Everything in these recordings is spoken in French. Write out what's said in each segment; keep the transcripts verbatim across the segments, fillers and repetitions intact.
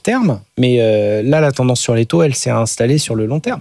terme, mais euh, là, la tendance sur les taux, elle s'est installée sur le long terme.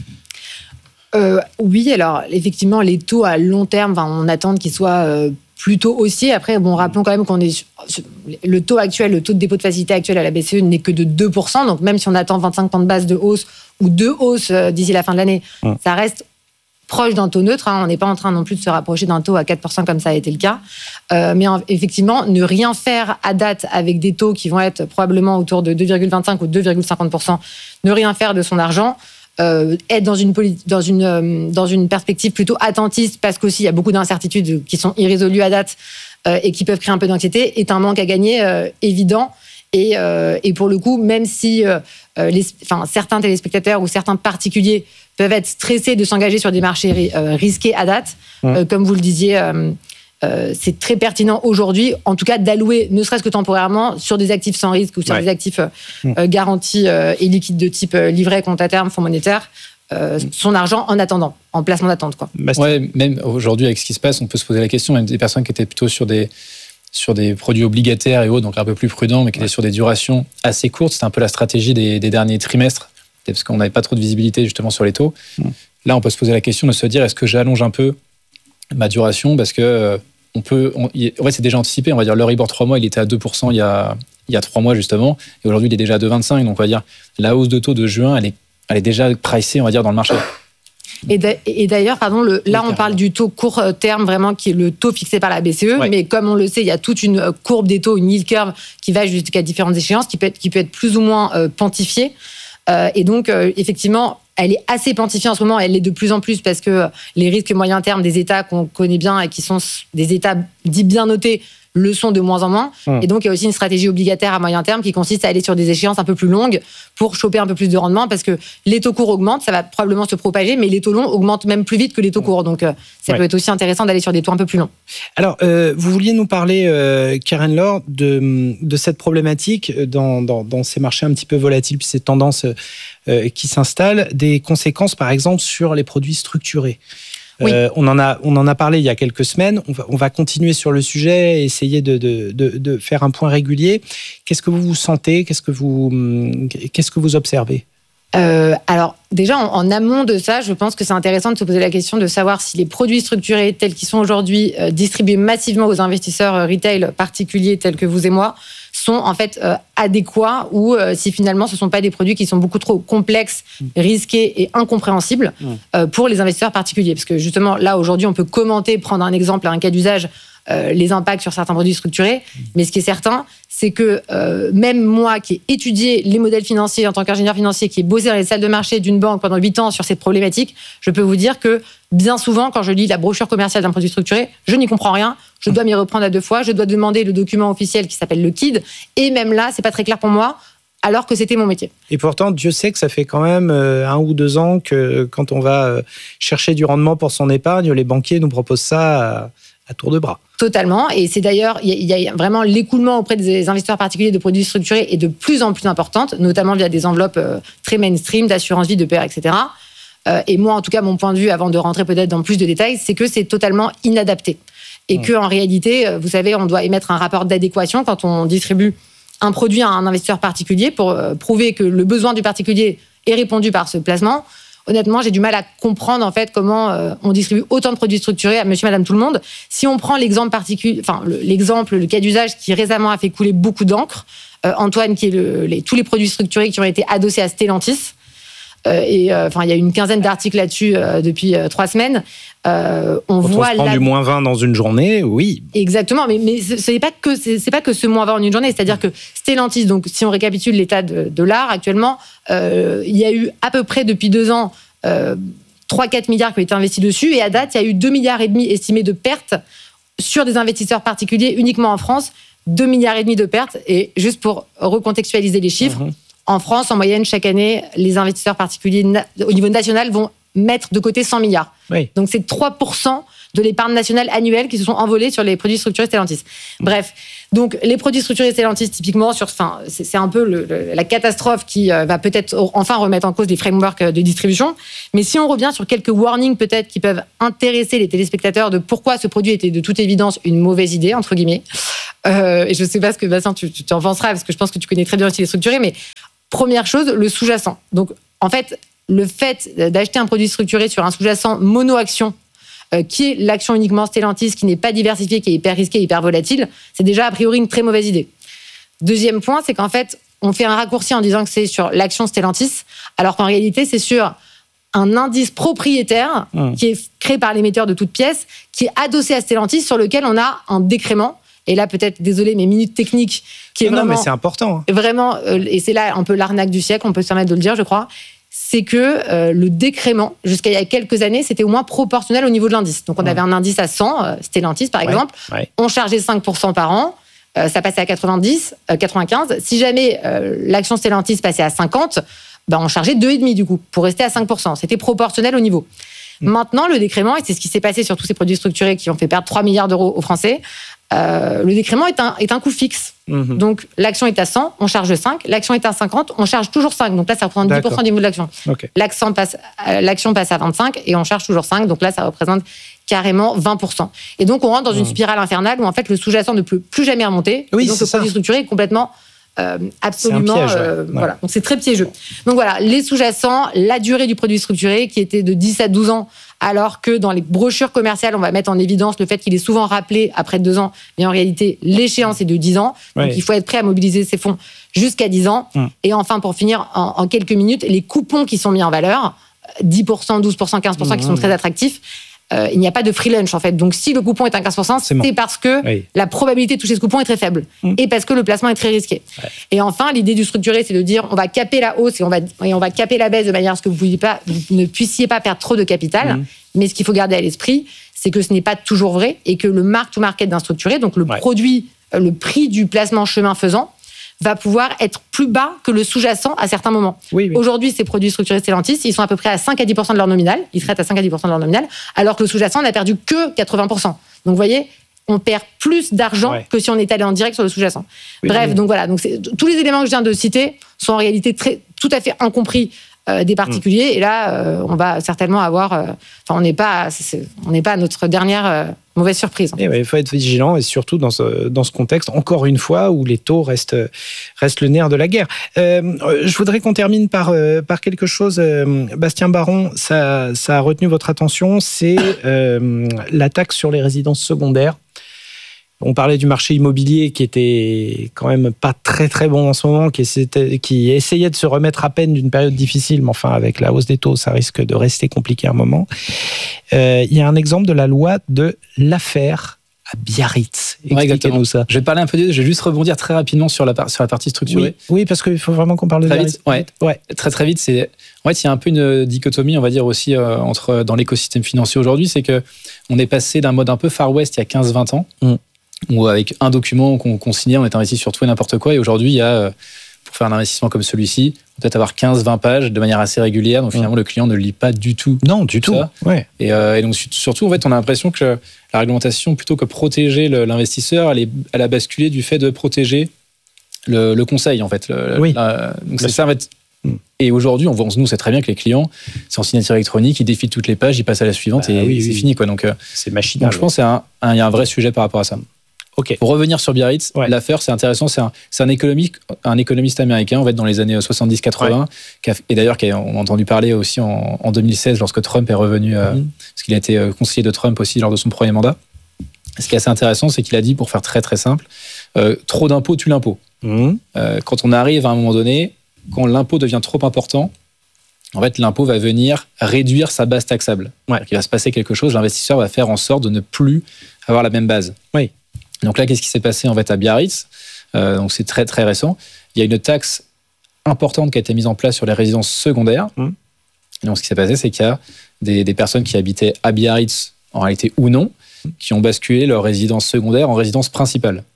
Euh, oui, alors effectivement, les taux à long terme, on attend qu'ils soient euh, plutôt haussiers. Après, bon, rappelons quand même qu'on est le taux actuel, le taux de dépôt de facilité actuel à la B C E n'est que de deux pour cent. Donc même si on attend vingt-cinq points de base de hausse ou deux hausses euh, d'ici la fin de l'année, mmh. ça reste proche d'un taux neutre. Hein. On n'est pas en train non plus de se rapprocher d'un taux à quatre pour cent comme ça a été le cas. Euh, mais en, effectivement, ne rien faire à date avec des taux qui vont être probablement autour de deux virgule vingt-cinq ou deux virgule cinquante pour cent, ne rien faire de son argent, Euh, être dans une, dans, une, euh, dans une perspective plutôt attentiste parce qu'aussi il y a beaucoup d'incertitudes qui sont irrésolues à date euh, et qui peuvent créer un peu d'anxiété, est un manque à gagner euh, évident. Et, euh, et pour le coup, même si euh, les, enfin, certains téléspectateurs ou certains particuliers peuvent être stressés de s'engager sur des marchés euh, risqués à date, mmh. euh, comme vous le disiez, euh, Euh, c'est très pertinent aujourd'hui, en tout cas, d'allouer, ne serait-ce que temporairement, sur des actifs sans risque ou sur ouais. des actifs euh, mmh. garantis euh, et liquides de type euh, livret, compte à terme, fonds monétaire, euh, mmh. son argent en attendant, en placement d'attente, quoi. Ouais, même aujourd'hui, avec ce qui se passe, on peut se poser la question, même des personnes qui étaient plutôt sur des, sur des produits obligataires et autres, donc un peu plus prudents, mais qui ouais. étaient sur des durations assez courtes. C'était un peu la stratégie des, des derniers trimestres, parce qu'on n'avait pas trop de visibilité justement sur les taux. Mmh. Là, on peut se poser la question de se dire, est-ce que j'allonge un peu ma duration, parce que euh, on peut, on, en fait, c'est déjà anticipé. On va dire l'Euribor trois mois, il était à deux pour cent il y a il y a trois mois justement, et aujourd'hui il est déjà à deux virgule vingt-cinq. Donc on va dire la hausse de taux de juin, elle est elle est déjà pricée, on va dire, dans le marché. Et d'ailleurs, pardon, le, là on parle du taux court terme vraiment, qui est le taux fixé par la B C E, ouais. mais comme on le sait, il y a toute une courbe des taux, une yield curve qui va jusqu'à différentes échéances, qui peut être, qui peut être plus ou moins euh, pontifiée. Euh, et donc euh, effectivement, elle est assez pontifiée en ce moment, elle l'est de plus en plus parce que les risques moyen terme des États qu'on connaît bien et qui sont des États dits bien notés le sont de moins en moins. Mmh. Et donc, il y a aussi une stratégie obligataire à moyen terme qui consiste à aller sur des échéances un peu plus longues pour choper un peu plus de rendement, parce que les taux courts augmentent, ça va probablement se propager, mais les taux longs augmentent même plus vite que les taux courts. Donc, euh, ça ouais. peut être aussi intéressant d'aller sur des taux un peu plus longs. Alors, euh, vous vouliez nous parler, euh, Karen Lor, de, de cette problématique dans, dans, dans ces marchés un petit peu volatiles, puis ces tendances euh, qui s'installent, des conséquences, par exemple, sur les produits structurés. Oui. Euh, on en a, on en a parlé il y a quelques semaines. On va, on va continuer sur le sujet et essayer de, de, de, de faire un point régulier. Qu'est-ce que vous vous sentez ? Qu'est-ce que vous, qu'est-ce que vous observez ? Euh, alors déjà en, en amont de ça, je pense que c'est intéressant de se poser la question de savoir si les produits structurés tels qu'ils sont aujourd'hui euh, distribués massivement aux investisseurs euh, retail particuliers tels que vous et moi sont en fait euh, adéquats, ou euh, si finalement ce ne sont pas des produits qui sont beaucoup trop complexes, risqués et incompréhensibles euh, pour les investisseurs particuliers. Parce que justement là aujourd'hui on peut commenter, prendre un exemple, un cas d'usage, Euh, les impacts sur certains produits structurés. Mais ce qui est certain, c'est que euh, même moi qui ai étudié les modèles financiers en tant qu'ingénieur financier, qui ai bossé dans les salles de marché d'une banque pendant huit ans sur cette problématique, je peux vous dire que bien souvent, quand je lis la brochure commerciale d'un produit structuré, je n'y comprends rien, je dois m'y reprendre à deux fois, je dois demander le document officiel qui s'appelle le K I D, et même là, c'est pas très clair pour moi, alors que c'était mon métier. Et pourtant, Dieu sait que ça fait quand même un ou deux ans que quand on va chercher du rendement pour son épargne, les banquiers nous proposent ça à, à tour de bras. Totalement. Et c'est d'ailleurs, il y, y a vraiment l'écoulement auprès des investisseurs particuliers de produits structurés est de plus en plus importante, notamment via des enveloppes euh, très mainstream, d'assurance vie, de P E R, et cetera. Euh, et moi, en tout cas, mon point de vue, avant de rentrer peut-être dans plus de détails, c'est que c'est totalement inadapté. Et mmh. qu'en réalité, vous savez, on doit émettre un rapport d'adéquation quand on distribue un produit à un investisseur particulier pour euh, prouver que le besoin du particulier est répondu par ce placement. Honnêtement, j'ai du mal à comprendre en fait comment euh, on distribue autant de produits structurés à monsieur, madame, tout le monde. Si on prend l'exemple particulier, enfin le, l'exemple, le cas d'usage qui récemment a fait couler beaucoup d'encre, euh, Antoine, qui est le, les, tous les produits structurés qui ont été adossés à Stellantis. Euh, et enfin, euh, il y a une quinzaine d'articles là-dessus euh, depuis euh, trois semaines. Euh, on Quand voit on se prend la... du moins vingt dans une journée, oui. Exactement, mais mais ce n'est pas que c'est, c'est pas que ce moins vingt en une journée. C'est-à-dire que Stellantis, donc si on récapitule l'état de, de l'art actuellement, euh, il y a eu à peu près depuis deux ans euh, trois à quatre milliards qui ont été investis dessus, et à date, il y a eu deux milliards et demi estimés de pertes sur des investisseurs particuliers uniquement en France. deux milliards et demi de pertes. Et juste pour recontextualiser les chiffres. Mmh. En France, en moyenne, chaque année, les investisseurs particuliers na- au niveau national vont mettre de côté cent milliards. Oui. Donc, c'est trois pour cent de l'épargne nationale annuelle qui se sont envolés sur les produits structurés Stellantis. Bref, donc les produits structurés Stellantis, typiquement, sur, enfin, c'est, c'est un peu le, le, la catastrophe qui euh, va peut-être enfin remettre en cause les frameworks de distribution. Mais si on revient sur quelques warnings peut-être qui peuvent intéresser les téléspectateurs de pourquoi ce produit était de toute évidence une mauvaise idée, entre guillemets. Euh, et je ne sais pas ce que, Bastien, tu, tu en penseras, parce que je pense que tu connais très bien aussi les structurés, mais Première chose, le sous-jacent. Donc, en fait, le fait d'acheter un produit structuré sur un sous-jacent mono-action, euh, qui est l'action uniquement Stellantis, qui n'est pas diversifiée, qui est hyper risquée, hyper volatile, c'est déjà a priori une très mauvaise idée. Deuxième point, c'est qu'en fait, on fait un raccourci en disant que c'est sur l'action Stellantis, alors qu'en réalité, c'est sur un indice propriétaire mmh. qui est créé par l'émetteur de toutes pièces, qui est adossé à Stellantis, sur lequel on a un décrément. Et là, peut-être, désolé, mais minute technique, qui est non, vraiment... Non, mais c'est important. Vraiment, euh, et c'est là un peu l'arnaque du siècle, on peut se permettre de le dire, je crois, c'est que euh, le décrément, jusqu'à il y a quelques années, c'était au moins proportionnel au niveau de l'indice. Donc, on mmh. avait un indice à cent, euh, Stellantis, par ouais, exemple. Ouais. On chargeait cinq pour cent par an. Euh, ça passait à quatre-vingt-dix, euh, quatre-vingt-quinze. Si jamais euh, l'action Stellantis passait à cinquante, ben on chargeait deux virgule cinq du coup, pour rester à cinq pour cent. C'était proportionnel au niveau. Mmh. Maintenant, le décrément, et c'est ce qui s'est passé sur tous ces produits structurés qui ont fait perdre trois milliards d'euros aux Français, euh, le décrément est un, est un coût fixe. Mmh. Donc, l'action est à cent, on charge cinq. L'action est à cinquante, on charge toujours cinq. Donc là, ça représente D'accord. dix pour cent du niveau de l'action. Okay. L'action passe, euh, l'action passe à vingt-cinq et on charge toujours cinq. Donc là, ça représente carrément vingt pour cent. Et donc, on rentre dans une spirale infernale où, en fait, le sous-jacent ne peut plus jamais remonter. Oui, et donc, le produit structuré est complètement... Euh, absolument, piège, euh, ouais. voilà. Donc c'est très piégeux. Donc voilà, les sous-jacents, la durée du produit structuré qui était de dix à douze ans, alors que dans les brochures commerciales, on va mettre en évidence le fait qu'il est souvent rappelé après deux ans, mais en réalité, l'échéance est de dix ans. Donc ouais. il faut être prêt à mobiliser ses fonds jusqu'à dix ans. Hum. Et enfin, pour finir, en, en quelques minutes, les coupons qui sont mis en valeur, dix pour cent, douze pour cent, quinze pour cent, hum, qui sont très attractifs. Euh, il n'y a pas de free lunch en fait. Donc si le coupon est à quinze pour cent, c'est, c'est parce que oui. la probabilité de toucher ce coupon est très faible mmh. et parce que le placement est très risqué. Ouais. Et enfin, l'idée du structuré, c'est de dire on va caper la hausse et on va, et on va caper la baisse de manière à ce que vous, pas, vous ne puissiez pas perdre trop de capital. Mmh. Mais ce qu'il faut garder à l'esprit, c'est que ce n'est pas toujours vrai et que le mark-to-market d'un structuré, donc le ouais. produit, le prix du placement chemin faisant, va pouvoir être plus bas que le sous-jacent à certains moments. Oui, oui. Aujourd'hui, ces produits structurés Stellantis, ils sont à peu près à cinq à dix pour cent de leur nominal, ils seraient à cinq à dix pour cent de leur nominal, alors que le sous-jacent n'a perdu que quatre-vingts pour cent. Donc, vous voyez, on perd plus d'argent ouais. que si on était allé en direct sur le sous-jacent. Oui, Bref, oui. donc voilà, donc c'est, tous les éléments que je viens de citer sont en réalité très, tout à fait incompris euh, des particuliers. Mmh. Et là, euh, on va certainement avoir... Euh, enfin, on n'est pas, c'est, on n'est pas à notre dernière... Euh, mauvaise surprise. Il ouais, faut être vigilant et surtout dans ce, dans ce contexte, encore une fois, où les taux restent, restent le nerf de la guerre. Euh, je voudrais qu'on termine par, euh, par quelque chose. Euh, Bastien Baron, ça, ça a retenu votre attention, c'est euh, la taxe sur les résidences secondaires. On parlait du marché immobilier qui était quand même pas très très bon en ce moment, qui, qui essayait de se remettre à peine d'une période difficile, mais enfin avec la hausse des taux, ça risque de rester compliqué un moment. Euh, il y a un exemple de la loi de l'affaire à Biarritz. Expliquez-nous ouais, ça. Je vais parler un peu, de, je vais juste rebondir très rapidement sur la, sur la partie structurée. Oui, oui parce qu'il faut vraiment qu'on parle de très Biarritz. Vite, ouais, ouais. Très très vite, c'est, en fait, il y a un peu une dichotomie, on va dire aussi euh, entre dans l'écosystème financier aujourd'hui, c'est que on est passé d'un mode un peu Far West il y a quinze vingt ans. Mm. Où avec un document qu'on, qu'on signait, on est investi sur tout et n'importe quoi. Et aujourd'hui, il y a, pour faire un investissement comme celui-ci, on peut peut-être avoir quinze vingt pages de manière assez régulière. Donc finalement, mmh. le client ne lit pas du tout. Non, du tout. Ça. Ouais. Et, euh, et donc surtout, en fait, on a l'impression que la réglementation, plutôt que protéger le, l'investisseur, elle, est, elle a basculé du fait de protéger le, le conseil, en fait. Le, oui. La, donc c'est ça, en fait. Et aujourd'hui, on voit, nous, c'est très bien que les clients, c'est en signature électronique, ils défilent toutes les pages, ils passent à la suivante bah, et oui, c'est oui. fini, quoi. Donc, c'est machinal. Donc, je pense qu'il y a un vrai sujet par rapport à ça. Okay. Pour revenir sur Biarritz, ouais. l'affaire, c'est intéressant. C'est un, c'est un, économiste, un économiste américain, en fait, dans les années soixante-dix quatre-vingts, ouais. qui a, et d'ailleurs, qui a, on a entendu parler aussi en, en deux mille seize, lorsque Trump est revenu, euh, mmh. parce qu'il a été conseiller de Trump aussi lors de son premier mandat. Ce qui est assez intéressant, c'est qu'il a dit, pour faire très très simple, euh, trop d'impôts tue l'impôt. Mmh. Euh, quand on arrive à un moment donné, quand l'impôt devient trop important, en fait, l'impôt va venir réduire sa base taxable. Ouais. Il va se passer quelque chose, l'investisseur va faire en sorte de ne plus avoir la même base. Oui. Donc là, qu'est-ce qui s'est passé en fait à Biarritz ? euh, Donc c'est très très récent. Il y a une taxe importante qui a été mise en place sur les résidences secondaires. Mmh. Et donc ce qui s'est passé, c'est qu'il y a des, des personnes qui habitaient à Biarritz, en réalité ou non, qui ont basculé leur résidence secondaire en résidence principale.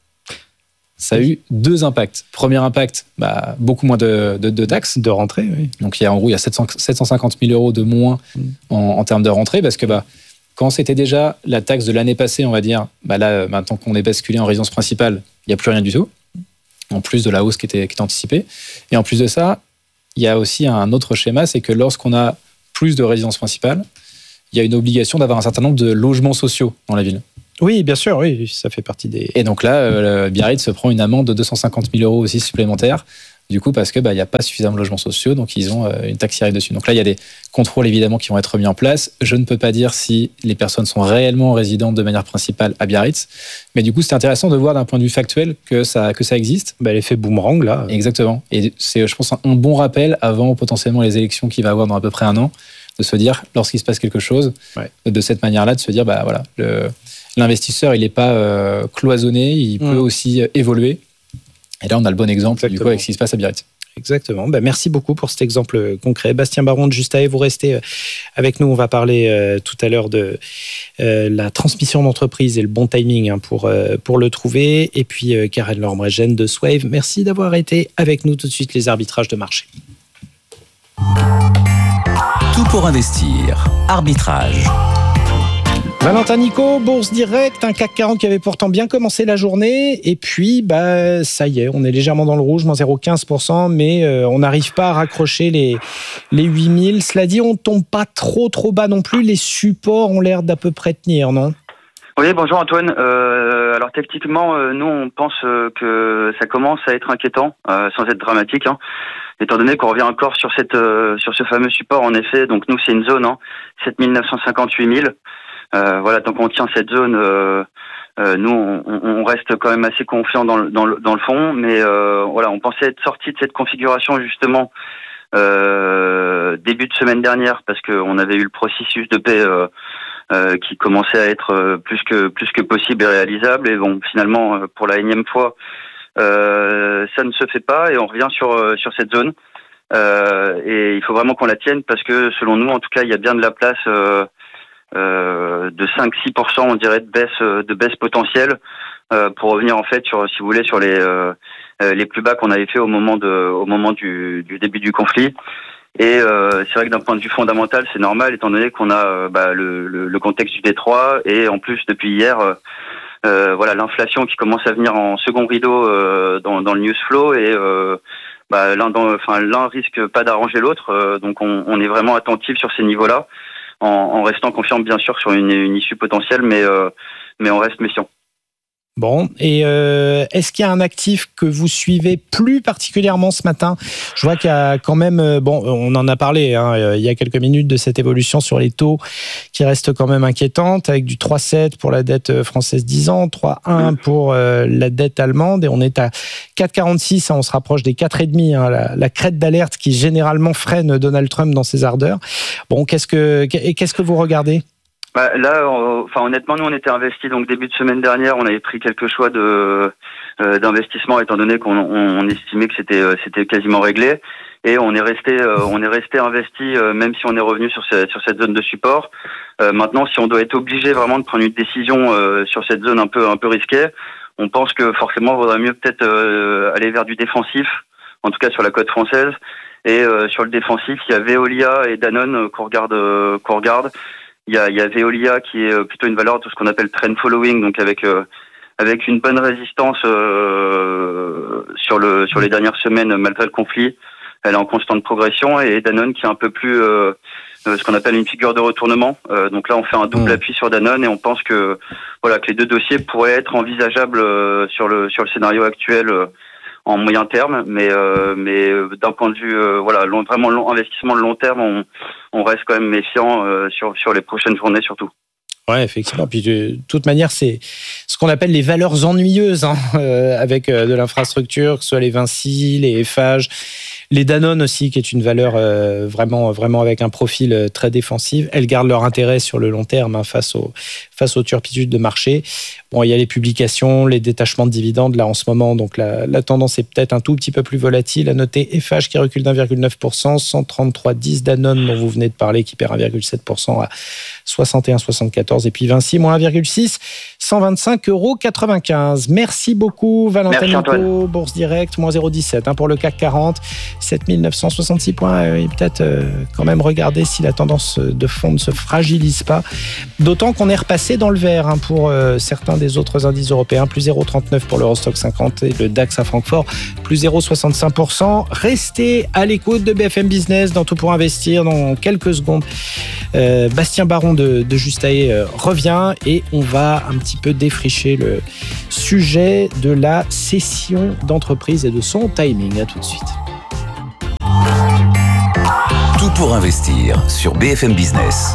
Ça a eu deux impacts. Premier impact, bah, beaucoup moins de, de, de taxes. De rentrée, oui. Donc il y a en gros il y a sept cent cinquante mille euros de moins mmh. en, en termes de rentrée, parce que bah, quand c'était déjà la taxe de l'année passée, on va dire, bah là, maintenant qu'on est basculé en résidence principale, il n'y a plus rien du tout, en plus de la hausse qui était, qui était anticipée. Et en plus de ça, il y a aussi un autre schéma, c'est que lorsqu'on a plus de résidences principales, il y a une obligation d'avoir un certain nombre de logements sociaux dans la ville. Oui, bien sûr, oui, ça fait partie des... Et donc là, euh, Biarritz se prend une amende de deux cent cinquante mille euros aussi supplémentaires Du coup, parce que bah, y a pas suffisamment de logements sociaux, donc ils ont euh, une taxe directe dessus. Donc là, il y a des contrôles évidemment qui vont être mis en place. Je ne peux pas dire si les personnes sont réellement résidentes de manière principale à Biarritz, mais du coup, c'est intéressant de voir d'un point de vue factuel que ça que ça existe. Bah, l'effet boomerang là. Exactement. Et c'est, je pense, un, un bon rappel avant potentiellement les élections qu'il va y avoir dans à peu près un an, de se dire lorsqu'il se passe quelque chose, ouais. de cette manière-là, de se dire bah voilà, le, l'investisseur il n'est pas euh, cloisonné, il mmh. peut aussi euh, évoluer. Et là, on a le bon exemple Exactement. Du coup avec ce qui se passe à Biarritz. Exactement. Ben, merci beaucoup pour cet exemple concret. Bastien Baron de Justae, vous restez avec nous. On va parler euh, tout à l'heure de euh, la transmission d'entreprise et le bon timing hein, pour, euh, pour le trouver. Et puis, euh, Karen Lormregen de Swave. Merci d'avoir été avec nous. Tout de suite, les arbitrages de marché. Tout pour investir. Arbitrage. Valentin Nico, Bourse Direct, un C A C quarante qui avait pourtant bien commencé la journée. Et puis, bah, ça y est, on est légèrement dans le rouge, moins zéro virgule quinze pour cent, mais euh, on n'arrive pas à raccrocher les, les huit mille. Cela dit, on ne tombe pas trop trop bas non plus. Les supports ont l'air d'à peu près tenir, non ? Oui, bonjour Antoine. Euh, alors techniquement, euh, nous on pense euh, que ça commence à être inquiétant, euh, sans être dramatique, hein, étant donné qu'on revient encore sur cette euh, sur ce fameux support. En effet, donc nous c'est une zone, hein, sept mille neuf cent cinquante, huit mille. Euh, voilà, tant qu'on tient cette zone, euh, euh, nous on, on reste quand même assez confiant dans le dans le, dans le fond, mais euh, voilà, on pensait être sorti de cette configuration justement euh, début de semaine dernière parce qu'on avait eu le processus de paix. Euh, Euh, qui commençait à être euh, plus que plus que possible et réalisable. Et bon, finalement, euh, pour la énième fois, euh, ça ne se fait pas et on revient sur euh, sur cette zone. Euh, et il faut vraiment qu'on la tienne parce que selon nous, en tout cas, il y a bien de la place euh, euh, de cinq à six pour cent, on dirait, de baisse de baisse potentielle euh, pour revenir en fait sur, si vous voulez, sur les euh, les plus bas qu'on avait fait au moment de au moment du, du début du conflit. Et euh, c'est vrai que d'un point de vue fondamental, c'est normal, étant donné qu'on a euh, bah, le, le, le contexte du Détroit et en plus depuis hier, euh, euh, voilà, l'inflation qui commence à venir en second rideau euh, dans, dans le news flow et euh, bah, l'un, dans, enfin, l'un risque pas d'arranger l'autre, euh, donc on, on est vraiment attentif sur ces niveaux-là, en, en restant confiant bien sûr sur une, une issue potentielle, mais euh, mais on reste méfiant. Bon, et euh, est-ce qu'il y a un actif que vous suivez plus particulièrement ce matin ? Je vois qu'il y a quand même, bon, on en a parlé hein, il y a quelques minutes de cette évolution sur les taux qui reste quand même inquiétante, avec du trois virgule sept pour la dette française dix ans, trois virgule un pour euh, la dette allemande, et on est à quatre virgule quarante-six, hein, on se rapproche des quatre virgule cinq, hein, la, la crête d'alerte qui généralement freine Donald Trump dans ses ardeurs. Bon, qu'est-ce que, qu'est-ce que vous regardez ? Bah, là, on, enfin honnêtement, nous on était investis donc début de semaine dernière, on avait pris quelques choix de euh, d'investissement étant donné qu'on on, on estimait que c'était euh, c'était quasiment réglé et on est resté euh, on est resté investi euh, même si on est revenu sur cette sur cette zone de support. Euh, maintenant, si on doit être obligé vraiment de prendre une décision euh, sur cette zone un peu un peu risquée, on pense que forcément il vaudrait mieux peut-être euh, aller vers du défensif, en tout cas sur la côte française. Et euh, sur le défensif, il y a Veolia et Danone euh, qu'on regarde euh, qu'on regarde. Il y a, il y a Veolia qui est plutôt une valeur de ce qu'on appelle trend following, donc avec euh, avec une bonne résistance euh, sur le sur les dernières semaines malgré le conflit. Elle est en constante progression, et Danone qui est un peu plus euh, ce qu'on appelle une figure de retournement. Euh, donc là, on fait un double appui sur Danone et on pense que voilà que les deux dossiers pourraient être envisageables euh, sur le sur le scénario actuel. Euh, en moyen terme, mais euh, mais d'un point de vue euh, voilà long, vraiment long, investissement de long terme, on, on reste quand même méfiant euh, sur sur les prochaines journées surtout. Ouais, effectivement. Puis de toute manière, c'est ce qu'on appelle les valeurs ennuyeuses hein, euh, avec euh, de l'infrastructure, que ce soit les Vinci, les Eiffage, les Danone aussi, qui est une valeur euh, vraiment vraiment avec un profil euh, très défensif. Elles gardent leur intérêt sur le long terme hein, face aux face aux turpitudes de marché. Bon, il y a les publications, les détachements de dividendes là en ce moment, donc la, la tendance est peut-être un tout petit peu plus volatile. À noter Eiffage qui recule d'un virgule neuf pour cent, cent trente-trois virgule dix, Danone dont vous venez de parler qui perd un virgule sept pour cent à soixante et un virgule soixante-quatorze, et puis Vinci moins un virgule six, cent vingt-cinq euros quatre-vingt-quinze. Merci beaucoup Valentin Nico, Bourse Direct, moins zéro virgule dix-sept hein, pour le C A C quarante. sept mille neuf cent soixante-six points. Euh, et peut-être euh, quand même regarder si la tendance de fond ne se fragilise pas. D'autant qu'on est repassé dans le vert hein, pour euh, certains des autres indices européens. Plus zéro virgule trente-neuf pour l'Eurostoxx cinquante et le DAX à Francfort. Plus zéro virgule soixante-cinq pour cent. Restez à l'écoute de B F M Business dans Tout pour investir. Dans quelques secondes, euh, Bastien Baron de, de Justae euh, revient et on va un petit peu défricher le sujet de la cession d'entreprise et de son timing. À tout de suite. Tout pour investir sur B F M Business.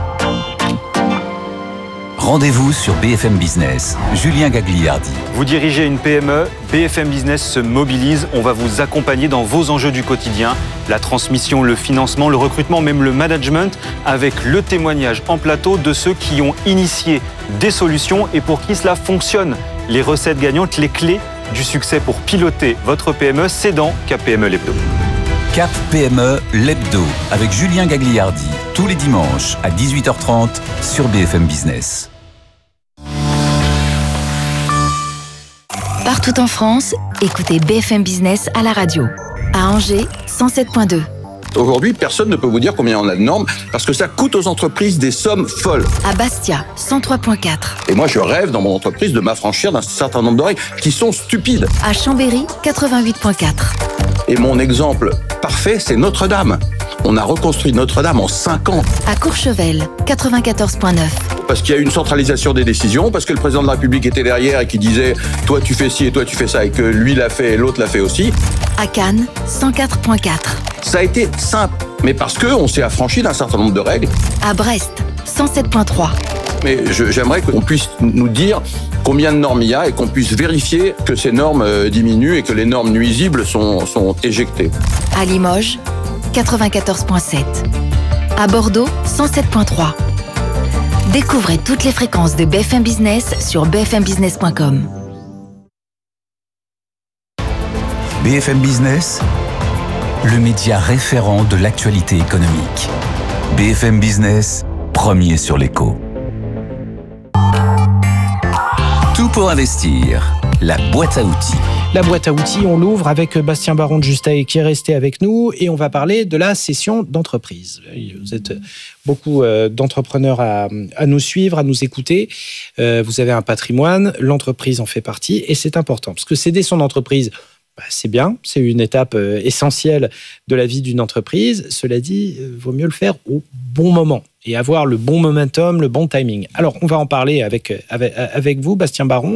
Rendez-vous sur B F M Business. Julien Gagliardi. Vous dirigez une P M E, B F M Business se mobilise. On va vous accompagner dans vos enjeux du quotidien. La transmission, le financement, le recrutement, même le management, avec le témoignage en plateau de ceux qui ont initié des solutions et pour qui cela fonctionne. Les recettes gagnantes, les clés du succès pour piloter votre P M E, c'est dans Cap P M E l'Hebdo. Cap P M E l'Hebdo avec Julien Gagliardi. Tous les dimanches à dix-huit heures trente sur B F M Business. Partout en France, écoutez B F M Business à la radio. À Angers, cent sept virgule deux. Aujourd'hui, personne ne peut vous dire combien on a de normes parce que ça coûte aux entreprises des sommes folles. À Bastia, cent trois virgule quatre. Et moi, je rêve dans mon entreprise de m'affranchir d'un certain nombre de règles qui sont stupides. À Chambéry, quatre-vingt-huit virgule quatre. Et mon exemple parfait, c'est Notre-Dame. On a reconstruit Notre-Dame en cinq ans. À Courchevel, quatre-vingt-quatorze virgule neuf. Parce qu'il y a une centralisation des décisions, parce que le président de la République était derrière et qui disait « toi tu fais ci et toi tu fais ça » et que lui l'a fait et l'autre l'a fait aussi. À Cannes, cent quatre virgule quatre. Ça a été simple, mais parce qu'on s'est affranchi d'un certain nombre de règles. À Brest, cent sept virgule trois. Mais je, j'aimerais qu'on puisse nous dire combien de normes il y a et qu'on puisse vérifier que ces normes diminuent et que les normes nuisibles sont, sont éjectées. À Limoges, quatre-vingt-quatorze virgule sept. À Bordeaux, cent sept virgule trois. Découvrez toutes les fréquences de B F M Business sur b f m business point com. B F M Business, le média référent de l'actualité économique. B F M Business, premier sur l'écho. Tout pour investir, la boîte à outils. La boîte à outils, on l'ouvre avec Bastien Baron de Justae qui est resté avec nous et on va parler de la cession d'entreprise. Vous êtes beaucoup d'entrepreneurs à, à nous suivre, à nous écouter. Vous avez un patrimoine, l'entreprise en fait partie et c'est important parce que céder son entreprise, bah, c'est bien, c'est une étape essentielle de la vie d'une entreprise. Cela dit, il vaut mieux le faire au bon moment et avoir le bon momentum, le bon timing. Alors, on va en parler avec, avec, avec vous, Bastien Baron.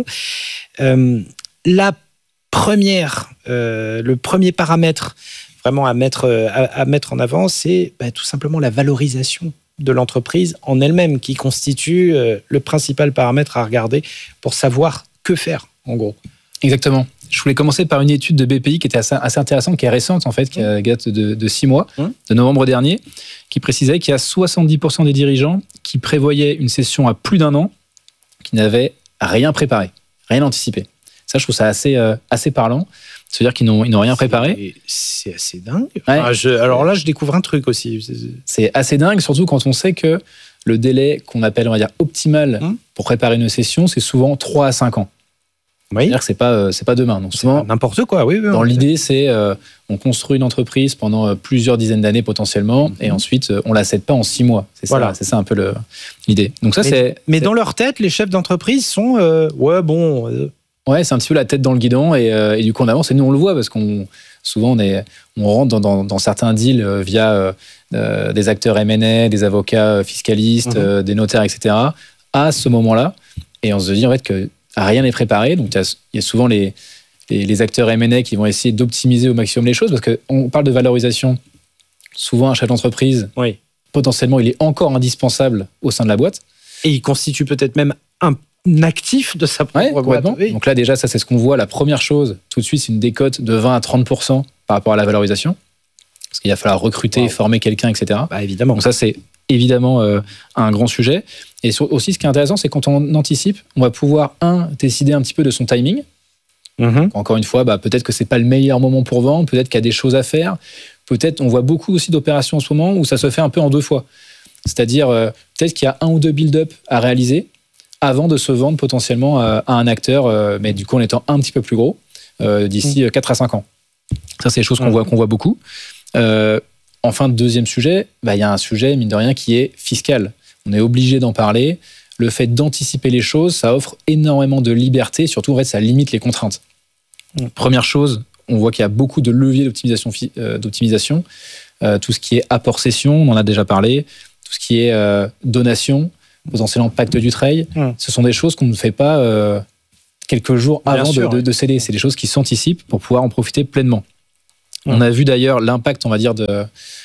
Euh, la première, euh, le premier paramètre vraiment à mettre, à, à mettre en avant, c'est bah, tout simplement la valorisation de l'entreprise en elle-même qui constitue euh, le principal paramètre à regarder pour savoir que faire, en gros. Exactement. Je voulais commencer par une étude de B P I qui était assez, assez intéressante, qui est récente en fait, qui date de, de six mois, mmh. de novembre dernier, qui précisait qu'il y a soixante-dix pour cent des dirigeants qui prévoyaient une session à plus d'un an, qui n'avaient rien préparé, rien anticipé. Ça, je trouve ça assez, euh, assez parlant. C'est-à-dire qu'ils n'ont, ils n'ont rien préparé. C'est assez dingue. Ouais. Enfin, je, alors là, je découvre un truc aussi. C'est assez dingue, surtout quand on sait que le délai qu'on appelle, on va dire, optimal mmh. pour préparer une session, c'est souvent trois à cinq ans. Oui. C'est-à-dire que c'est pas, c'est pas demain. Donc souvent, c'est n'importe quoi, oui. oui dans l'idée, c'est euh, on construit une entreprise pendant euh, plusieurs dizaines d'années potentiellement, mmh. et ensuite euh, on la cède pas en six mois. C'est voilà. ça, c'est ça un peu le, l'idée. Donc ça, mais, c'est. Mais c'est... dans leur tête, les chefs d'entreprise sont euh, ouais bon. Euh... Ouais, c'est un petit peu la tête dans le guidon et, euh, et du coup on avance et nous on le voit parce qu'on souvent on est, on rentre dans, dans, dans certains deals euh, via euh, euh, des acteurs M and A, des avocats fiscalistes, mmh. euh, des notaires, et cetera. À ce moment-là, et on se dit en fait que rien n'est préparé, donc il y a souvent les, les, les acteurs M and A qui vont essayer d'optimiser au maximum les choses, parce qu'on parle de valorisation, souvent un chef d'entreprise, oui. potentiellement il est encore indispensable au sein de la boîte. Et il constitue peut-être même un actif de sa propre ouais, boîte. Oui. Donc là déjà, ça c'est ce qu'on voit, la première chose, tout de suite c'est une décote de vingt à trente pour cent par rapport à la valorisation, parce qu'il va falloir recruter, wow. former quelqu'un, et cetera. Bah, évidemment. Donc ça c'est évidemment euh, un grand sujet. Et sur, aussi, ce qui est intéressant, c'est quand on anticipe, on va pouvoir, un, décider un petit peu de son timing. Mm-hmm. Encore une fois, bah, peut-être que c'est pas le meilleur moment pour vendre, peut-être qu'il y a des choses à faire. Peut-être, on voit beaucoup aussi d'opérations en ce moment où ça se fait un peu en deux fois. C'est-à-dire, euh, peut-être qu'il y a un ou deux build-up à réaliser avant de se vendre potentiellement à, à un acteur, euh, mais du coup en étant un petit peu plus gros, euh, d'ici mm. quatre à cinq ans. Ça, c'est des choses qu'on, mm. voit, qu'on voit beaucoup. Euh, enfin, deuxième sujet, bah, y a un sujet, mine de rien, qui est fiscal. On est obligé d'en parler. Le fait d'anticiper les choses, ça offre énormément de liberté. Surtout, en fait, ça limite les contraintes. Mmh. Première chose, on voit qu'il y a beaucoup de leviers d'optimisation. Euh, d'optimisation. Euh, tout ce qui est apport-cession, on en a déjà parlé. Tout ce qui est euh, donation, potentiellement pacte du trail. Mmh. Ce sont des choses qu'on ne fait pas euh, quelques jours Bien avant sûr, de, de, de céder. C'est des choses qui s'anticipent pour pouvoir en profiter pleinement. Mmh. On a vu d'ailleurs l'impact, on va dire, de...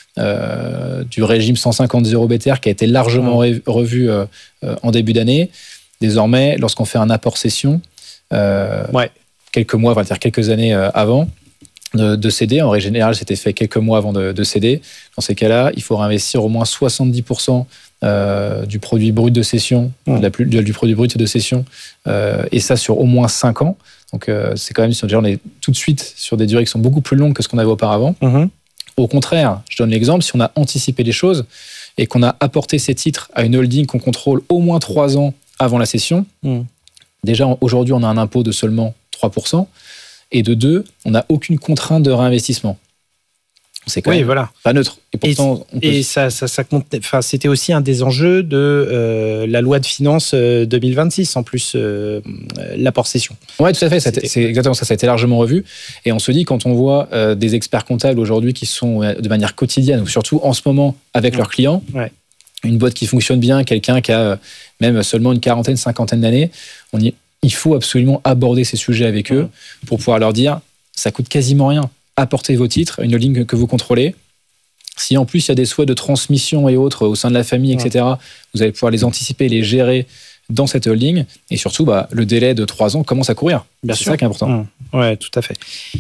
Euh, du régime cent cinquante zéro B T R qui a été largement mmh. revu euh, euh, en début d'année. Désormais, lorsqu'on fait un apport cession, euh, ouais. quelques mois, on va dire quelques années euh, avant de, de céder, en règle générale, c'était fait quelques mois avant de, de céder. Dans ces cas-là, il faut réinvestir au moins soixante-dix pour cent euh, du produit brut de cession, mmh. de la plus, du produit brut de cession, euh, et ça sur au moins cinq ans. Donc, euh, c'est quand même, déjà, on est tout de suite sur des durées qui sont beaucoup plus longues que ce qu'on avait auparavant. Mmh. Au contraire, je donne l'exemple, si on a anticipé les choses et qu'on a apporté ces titres à une holding qu'on contrôle au moins trois ans avant la cession, mmh. déjà aujourd'hui on a un impôt de seulement trois pour cent et de deux, on n'a aucune contrainte de réinvestissement. C'est quand oui, même voilà. pas neutre. Et, pourtant, et, on peut... et ça, ça, ça compte, enfin, c'était aussi un des enjeux de euh, la loi de finances deux mille vingt-six, en plus euh, l'apport cession. Oui, tout à fait. Ça c'est exactement ça. Ça a été largement revu. Et on se dit, quand on voit euh, des experts comptables aujourd'hui qui sont euh, de manière quotidienne, ou surtout en ce moment avec mmh. leurs clients, ouais. une boîte qui fonctionne bien, quelqu'un qui a euh, même seulement une quarantaine, cinquantaine d'années, on y, il faut absolument aborder ces sujets avec mmh. eux pour pouvoir leur dire, ça coûte quasiment rien. Apportez vos titres, une holding que vous contrôlez. Si en plus il y a des souhaits de transmission et autres au sein de la famille, et cetera, vous allez pouvoir les anticiper, les gérer dans cette holding. Et surtout, bah, le délai de trois ans commence à courir. C'est ça qui est important. Mmh. Oui, tout à fait.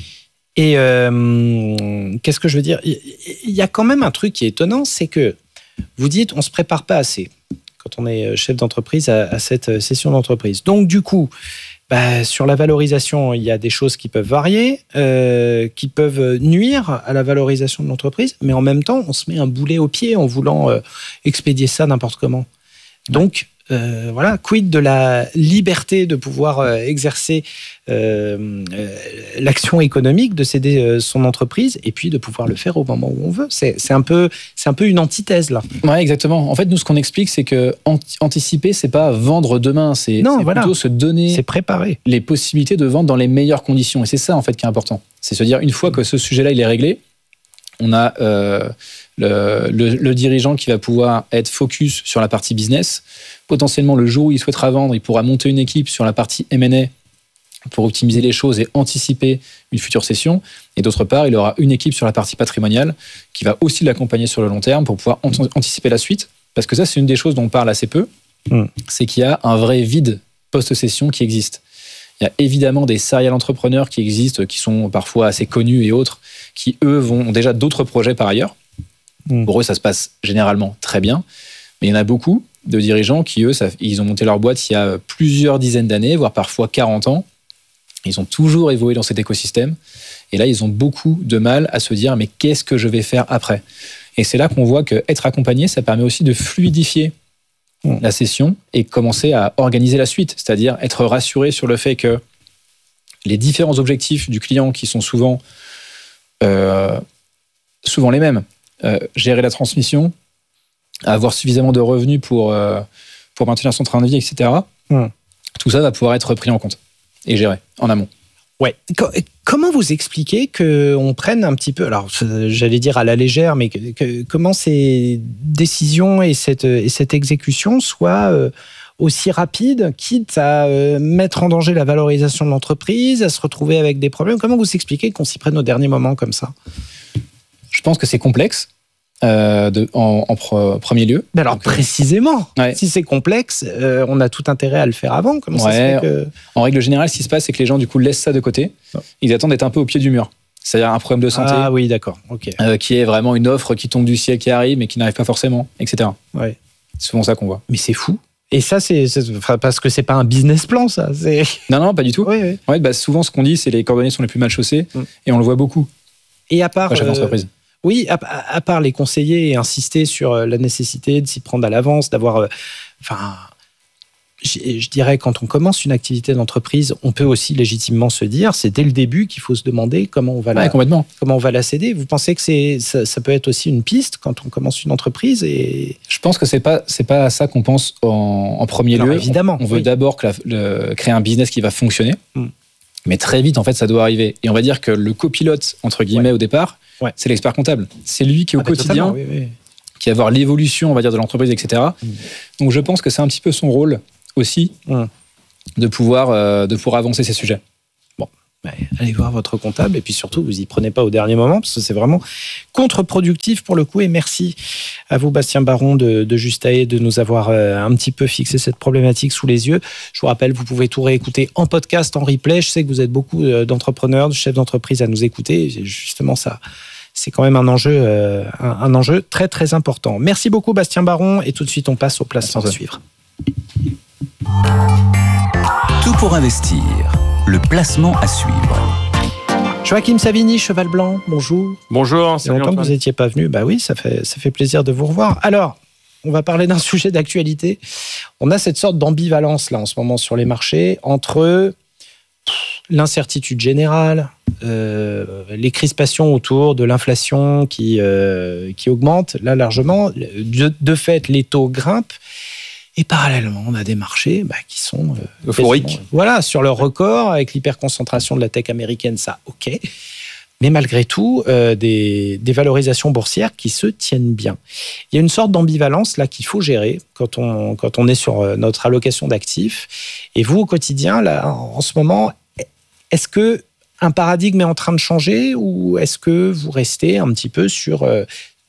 Et euh, qu'est-ce que je veux dire ? Il y a quand même un truc qui est étonnant, c'est que vous dites on ne se prépare pas assez quand on est chef d'entreprise à, à cette session d'entreprise. Donc du coup, bah, sur la valorisation, il y a des choses qui peuvent varier, euh, qui peuvent nuire à la valorisation de l'entreprise, mais en même temps, on se met un boulet au pied en voulant euh, expédier ça n'importe comment. Donc, euh, voilà, quid de la liberté de pouvoir euh, exercer euh, euh, l'action économique, de céder euh, son entreprise, et puis de pouvoir le faire au moment où on veut. C'est, c'est, un, peu, c'est un peu une antithèse, là. Oui, exactement. En fait, nous, ce qu'on explique, c'est que anticiper, c'est pas vendre demain, c'est, non, c'est voilà. plutôt se donner c'est préparer. les possibilités de vendre dans les meilleures conditions. Et c'est ça, en fait, qui est important. C'est se dire, une fois que ce sujet-là, il est réglé, on a euh, le, le, le dirigeant qui va pouvoir être focus sur la partie business. Potentiellement, le jour où il souhaitera vendre, il pourra monter une équipe sur la partie M and A pour optimiser les choses et anticiper une future cession. Et d'autre part, il aura une équipe sur la partie patrimoniale qui va aussi l'accompagner sur le long terme pour pouvoir anticiper la suite. Parce que ça, c'est une des choses dont on parle assez peu, mmh. c'est qu'il y a un vrai vide post-cession qui existe. Il y a évidemment des serial entrepreneurs qui existent, qui sont parfois assez connus et autres, qui, eux, vont, ont déjà d'autres projets par ailleurs. Mmh. Pour eux, ça se passe généralement très bien. Mais il y en a beaucoup de dirigeants qui, eux, ça, ils ont monté leur boîte il y a plusieurs dizaines d'années, voire parfois quarante ans. Ils ont toujours évolué dans cet écosystème. Et là, ils ont beaucoup de mal à se dire « mais qu'est-ce que je vais faire après ?» Et c'est là qu'on voit qu'être accompagné, ça permet aussi de fluidifier mmh. la session et commencer à organiser la suite. C'est-à-dire être rassuré sur le fait que les différents objectifs du client qui sont souvent, euh, souvent les mêmes, euh, gérer la transmission, avoir suffisamment de revenus pour, euh, pour maintenir son train de vie, et cetera. Mmh. Tout ça va pouvoir être pris en compte et géré en amont. Ouais. Comment vous expliquez qu'on prenne un petit peu, alors j'allais dire à la légère, mais que, que, comment ces décisions et cette, et cette exécution soient euh, aussi rapides, quitte à euh, mettre en danger la valorisation de l'entreprise, à se retrouver avec des problèmes? Comment vous expliquez qu'on s'y prenne au dernier moment comme ça? Je pense que c'est complexe. Euh, de, en, en pre, premier lieu. Mais alors, donc, précisément, ouais. si c'est complexe, euh, on a tout intérêt à le faire avant. Comment ouais. ça se fait que... En règle générale, ce qui se passe, c'est que les gens, du coup, laissent ça de côté. Oh. Ils attendent d'être un peu au pied du mur. C'est-à-dire un problème de santé. Ah oui, d'accord. Okay. Euh, qui est vraiment une offre qui tombe du ciel, qui arrive, mais qui n'arrive pas forcément, et cetera. Ouais. C'est souvent ça qu'on voit. Mais c'est fou. Et ça, c'est, c'est parce que c'est pas un business plan, ça. C'est... Non, non, pas du tout. Oui, oui. En fait, bah, souvent, ce qu'on dit, c'est les cordonniers sont les plus mal chaussés, mm. et on le voit beaucoup. Et à part... chef d'entreprise. Oui, à, à part les conseiller et insister sur la nécessité de s'y prendre à l'avance, d'avoir, euh, enfin, je, je dirais, quand on commence une activité d'entreprise, on peut aussi légitimement se dire, c'est dès le début qu'il faut se demander comment on va, ouais, la, complètement. comment on va la céder. Vous pensez que c'est, ça, ça peut être aussi une piste quand on commence une entreprise et... Je pense que c'est pas c'est pas à ça qu'on pense en, en premier Alors, lieu. évidemment, on, on veut oui. d'abord que la, le, créer un business qui va fonctionner, mm. mais très vite en fait ça doit arriver. Et on va dire que le copilote entre guillemets ouais. au départ, ouais. c'est l'expert comptable. C'est lui qui au ah, bah, quotidien, oui, oui. qui va voir l'évolution on va dire de l'entreprise, et cetera. Mm. Donc je pense que c'est un petit peu son rôle aussi mm. de pouvoir euh, de pouvoir avancer ces sujets. Bon. Allez voir votre comptable et puis surtout, vous y prenez pas au dernier moment parce que c'est vraiment contre-productif pour le coup. Et merci à vous, Bastien Baron de, de Justae, de nous avoir euh, un petit peu fixé cette problématique sous les yeux. Je vous rappelle, vous pouvez tout réécouter en podcast, en replay. Je sais que vous êtes beaucoup d'entrepreneurs, de chefs d'entreprise à nous écouter. Et justement, ça, c'est quand même un enjeu, euh, un, un enjeu très très important. Merci beaucoup, Bastien Baron. Et tout de suite, on passe au placement à suivre. Tout pour investir. Le placement à suivre. Joachim Savini, Cheval Blanc, bonjour. Bonjour, c'est longtemps que vous n'étiez pas venu. Bah oui, ça fait, ça fait plaisir de vous revoir. Alors, on va parler d'un sujet d'actualité. On a cette sorte d'ambivalence là en ce moment sur les marchés entre l'incertitude générale, euh, les crispations autour de l'inflation qui, euh, qui augmente là largement. De, de fait, les taux grimpent. Et parallèlement, on a des marchés bah, qui sont euh, euphoriques. Voilà, sur leur record, avec l'hyperconcentration de la tech américaine, ça, ok. Mais malgré tout, euh, des, des valorisations boursières qui se tiennent bien. Il y a une sorte d'ambivalence là qu'il faut gérer quand on, quand on est sur notre allocation d'actifs. Et vous, au quotidien, là, en ce moment, est-ce que un paradigme est en train de changer ou est-ce que vous restez un petit peu sur, euh,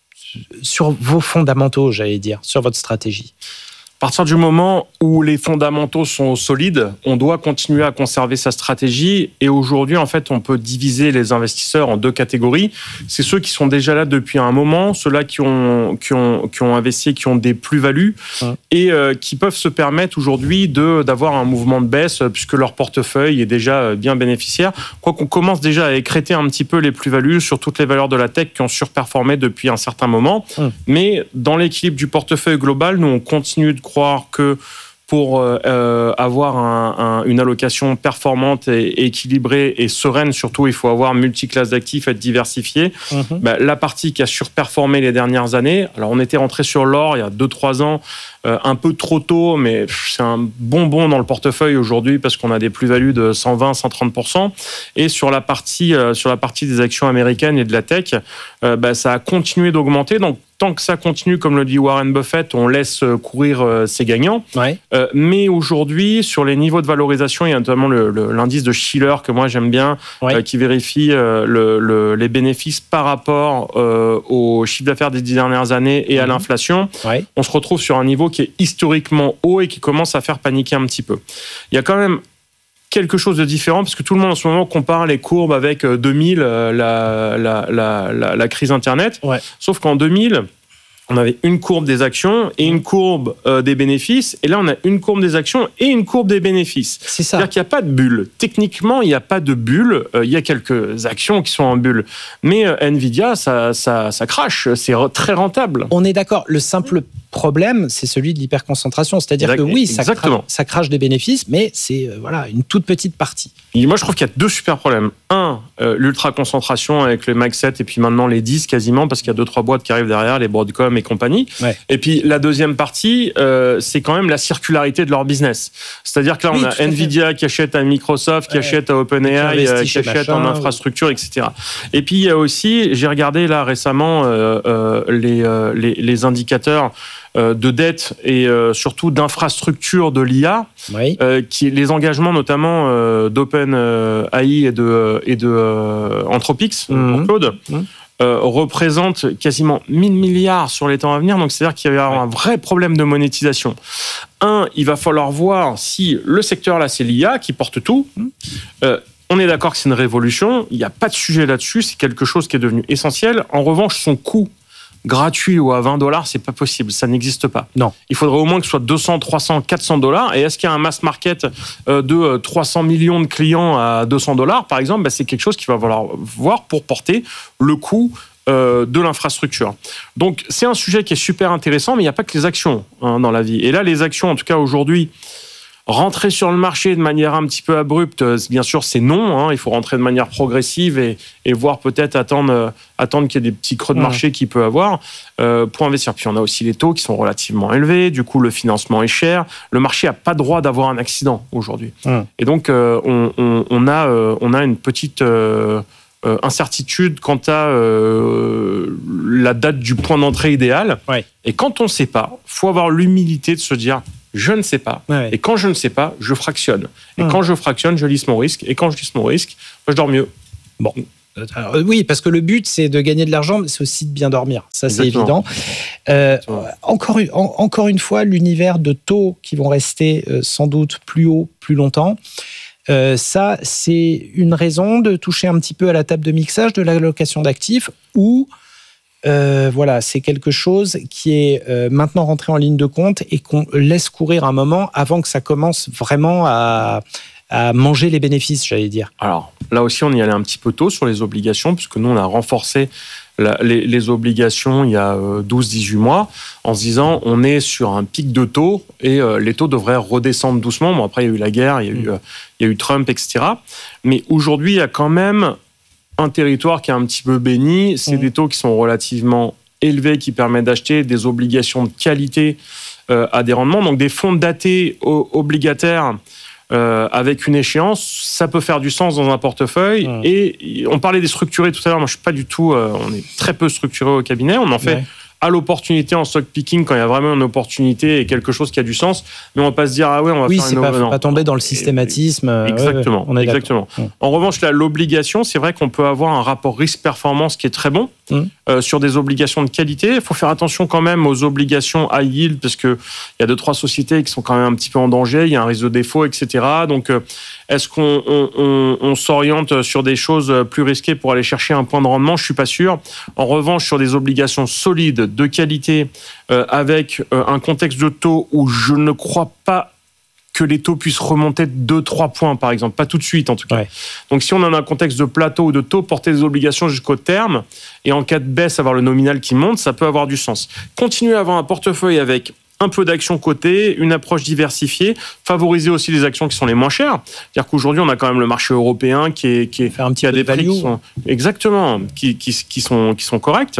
sur vos fondamentaux, j'allais dire, sur votre stratégie ? À partir du moment où les fondamentaux sont solides, on doit continuer à conserver sa stratégie. Et aujourd'hui, en fait, on peut diviser les investisseurs en deux catégories. C'est ceux qui sont déjà là depuis un moment, ceux-là qui ont, qui ont, qui ont investi, qui ont des plus-values ouais. et euh, qui peuvent se permettre aujourd'hui de, d'avoir un mouvement de baisse puisque leur portefeuille est déjà bien bénéficiaire. Quoi qu'on commence déjà à écréter un petit peu les plus-values sur toutes les valeurs de la tech qui ont surperformé depuis un certain moment. Ouais. Mais dans l'équilibre du portefeuille global, nous, on continue de croire que pour euh, avoir un, un, une allocation performante et équilibrée et sereine, surtout, il faut avoir multiclasses d'actifs, être diversifié. Mm-hmm. Bah, la partie qui a surperformé les dernières années, alors on était rentré sur l'or il y a deux trois ans, euh, un peu trop tôt, mais c'est un bonbon dans le portefeuille aujourd'hui parce qu'on a des plus-values de cent vingt à cent trente pour cent. Et sur la partie, euh, sur la partie des actions américaines et de la tech, euh, bah, ça a continué d'augmenter. Donc, tant que ça continue, comme le dit Warren Buffett, on laisse courir euh, ses gagnants. Ouais. Euh, mais aujourd'hui, sur les niveaux de valorisation, il y a notamment le, le, l'indice de Shiller que moi j'aime bien, ouais. euh, qui vérifie euh, le, le, les bénéfices par rapport euh, au chiffre d'affaires des dix dernières années et mmh. à l'inflation. Ouais. On se retrouve sur un niveau qui est historiquement haut et qui commence à faire paniquer un petit peu. Il y a quand même quelque chose de différent, parce que tout le monde en ce moment compare les courbes avec deux mille, la, la, la, la, la crise Internet. Ouais. Sauf qu'en deux mille, on avait une courbe des actions et une courbe euh, des bénéfices. Et là, on a une courbe des actions et une courbe des bénéfices. C'est ça. C'est-à-dire qu'il n'y a pas de bulle. Techniquement, il n'y a pas de bulle. Euh, il y a quelques actions qui sont en bulle. Mais euh, Nvidia, ça, ça, ça crache. C'est re- très rentable. On est d'accord. Le simple problème, c'est celui de l'hyperconcentration. C'est-à-dire exact, que oui, ça crache, ça crache des bénéfices, mais c'est euh, voilà, une toute petite partie. Et moi, je trouve qu'il y a deux super problèmes. Un, euh, l'ultra-concentration avec le Mag sept et puis maintenant les dix quasiment, parce qu'il y a deux, trois boîtes qui arrivent derrière, les Broadcom et compagnie. Ouais. Et puis la deuxième partie, euh, c'est quand même la circularité de leur business. C'est-à-dire que là, oui, on a Nvidia fait. qui achète à Microsoft, qui ouais. achète à OpenAI, qui, qui achète machin, en infrastructure, ouais. et cetera. Et puis il y a aussi, j'ai regardé là récemment euh, euh, les, euh, les, les indicateurs de dette et euh, surtout d'infrastructure de l'I A, oui. euh, qui les engagements notamment euh, d'OpenAI et de et de euh, Anthropic mmh. pour Claude mmh. euh, représentent quasiment mille milliards sur les temps à venir. Donc c'est-à-dire qu'il y a ouais. un vrai problème de monétisation. Un, il va falloir voir si le secteur là c'est l'I A qui porte tout. Mmh. Euh, On est d'accord que c'est une révolution. Il n'y a pas de sujet là-dessus. C'est quelque chose qui est devenu essentiel. En revanche, son coût gratuit ou à vingt dollars, c'est pas possible, ça n'existe pas. Non. Il faudrait au moins que ce soit deux cents, trois cents, quatre cents dollars. Et est-ce qu'il y a un mass market de trois cents millions de clients à deux cents dollars, par exemple? Ben, c'est quelque chose qu'il va falloir voir pour porter le coût euh, de l'infrastructure. Donc, c'est un sujet qui est super intéressant, mais il n'y a pas que les actions hein, dans la vie. Et là, les actions, en tout cas aujourd'hui, Rentrer sur le marché de manière un petit peu abrupte, bien sûr, c'est non. Hein. Il faut rentrer de manière progressive et, et voir peut-être attendre, attendre qu'il y ait des petits creux de marché qu'il peut avoir euh, pour investir. Puis on a aussi les taux qui sont relativement élevés. Du coup, le financement est cher. Le marché n'a pas droit d'avoir un accident aujourd'hui. Mmh. Et donc, euh, on, on, on, a, euh, on a une petite euh, euh, incertitude quant à euh, la date du point d'entrée idéal. Ouais. Et quand on ne sait pas, il faut avoir l'humilité de se dire je ne sais pas. Ouais. Et quand je ne sais pas, je fractionne. Et hum. quand je fractionne, je lisse mon risque. Et quand je lisse mon risque, moi, je dors mieux. Bon. Alors, oui, parce que le but, c'est de gagner de l'argent, mais c'est aussi de bien dormir. Ça, c'est Exactement. évident. Euh, encore, une, en, encore une fois, l'univers de taux qui vont rester euh, sans doute plus haut, plus longtemps, euh, ça, c'est une raison de toucher un petit peu à la table de mixage de l'allocation d'actifs ou... Euh, voilà, c'est quelque chose qui est euh, maintenant rentré en ligne de compte et qu'on laisse courir un moment avant que ça commence vraiment à, à manger les bénéfices, j'allais dire. Alors, là aussi, on y allait un petit peu tôt sur les obligations, puisque nous, on a renforcé la, les, les obligations il y a douze à dix-huit mois, en se disant, on est sur un pic de taux et euh, les taux devraient redescendre doucement. Bon, après, il y a eu la guerre, il y a eu, euh, il y a eu Trump, et cetera. Mais aujourd'hui, il y a quand même... un territoire qui est un petit peu béni, c'est mmh. des taux qui sont relativement élevés, qui permettent d'acheter des obligations de qualité euh, à des rendements. Donc des fonds datés o- obligataires euh, avec une échéance, ça peut faire du sens dans un portefeuille. Mmh. Et on parlait des structurés tout à l'heure, moi je suis pas du tout, euh, on est très peu structuré au cabinet, on en fait... Ouais. à l'opportunité en stock picking quand il y a vraiment une opportunité et quelque chose qui a du sens, mais on va pas se dire ah ouais on va oui, faire c'est une pas, faut pas tomber dans le systématisme. Exactement. Ouais, on est exactement. Mmh. En revanche là, l'obligation, c'est vrai qu'on peut avoir un rapport risque-performance qui est très bon mmh. euh, sur des obligations de qualité. Il faut faire attention quand même aux obligations high yield parce que il y a deux trois sociétés qui sont quand même un petit peu en danger. Il y a un risque de défaut, et cetera. Donc euh, est-ce qu'on on, on, on s'oriente sur des choses plus risquées pour aller chercher un point de rendement? Je suis pas sûr. En revanche, sur des obligations solides de qualité, euh, avec euh, un contexte de taux où je ne crois pas que les taux puissent remonter de deux à trois points, par exemple. Pas tout de suite, en tout cas. Ouais. Donc, si on a un contexte de plateau ou de taux, porter des obligations jusqu'au terme, et en cas de baisse, avoir le nominal qui monte, ça peut avoir du sens. Continuer à avoir un portefeuille avec un peu d'actions cotées, une approche diversifiée, favoriser aussi les actions qui sont les moins chères. C'est-à-dire qu'aujourd'hui, on a quand même le marché européen qui, est, qui, est, Faire un petit qui a des prix value. qui sont... Exactement, qui, qui, qui, sont, qui sont corrects.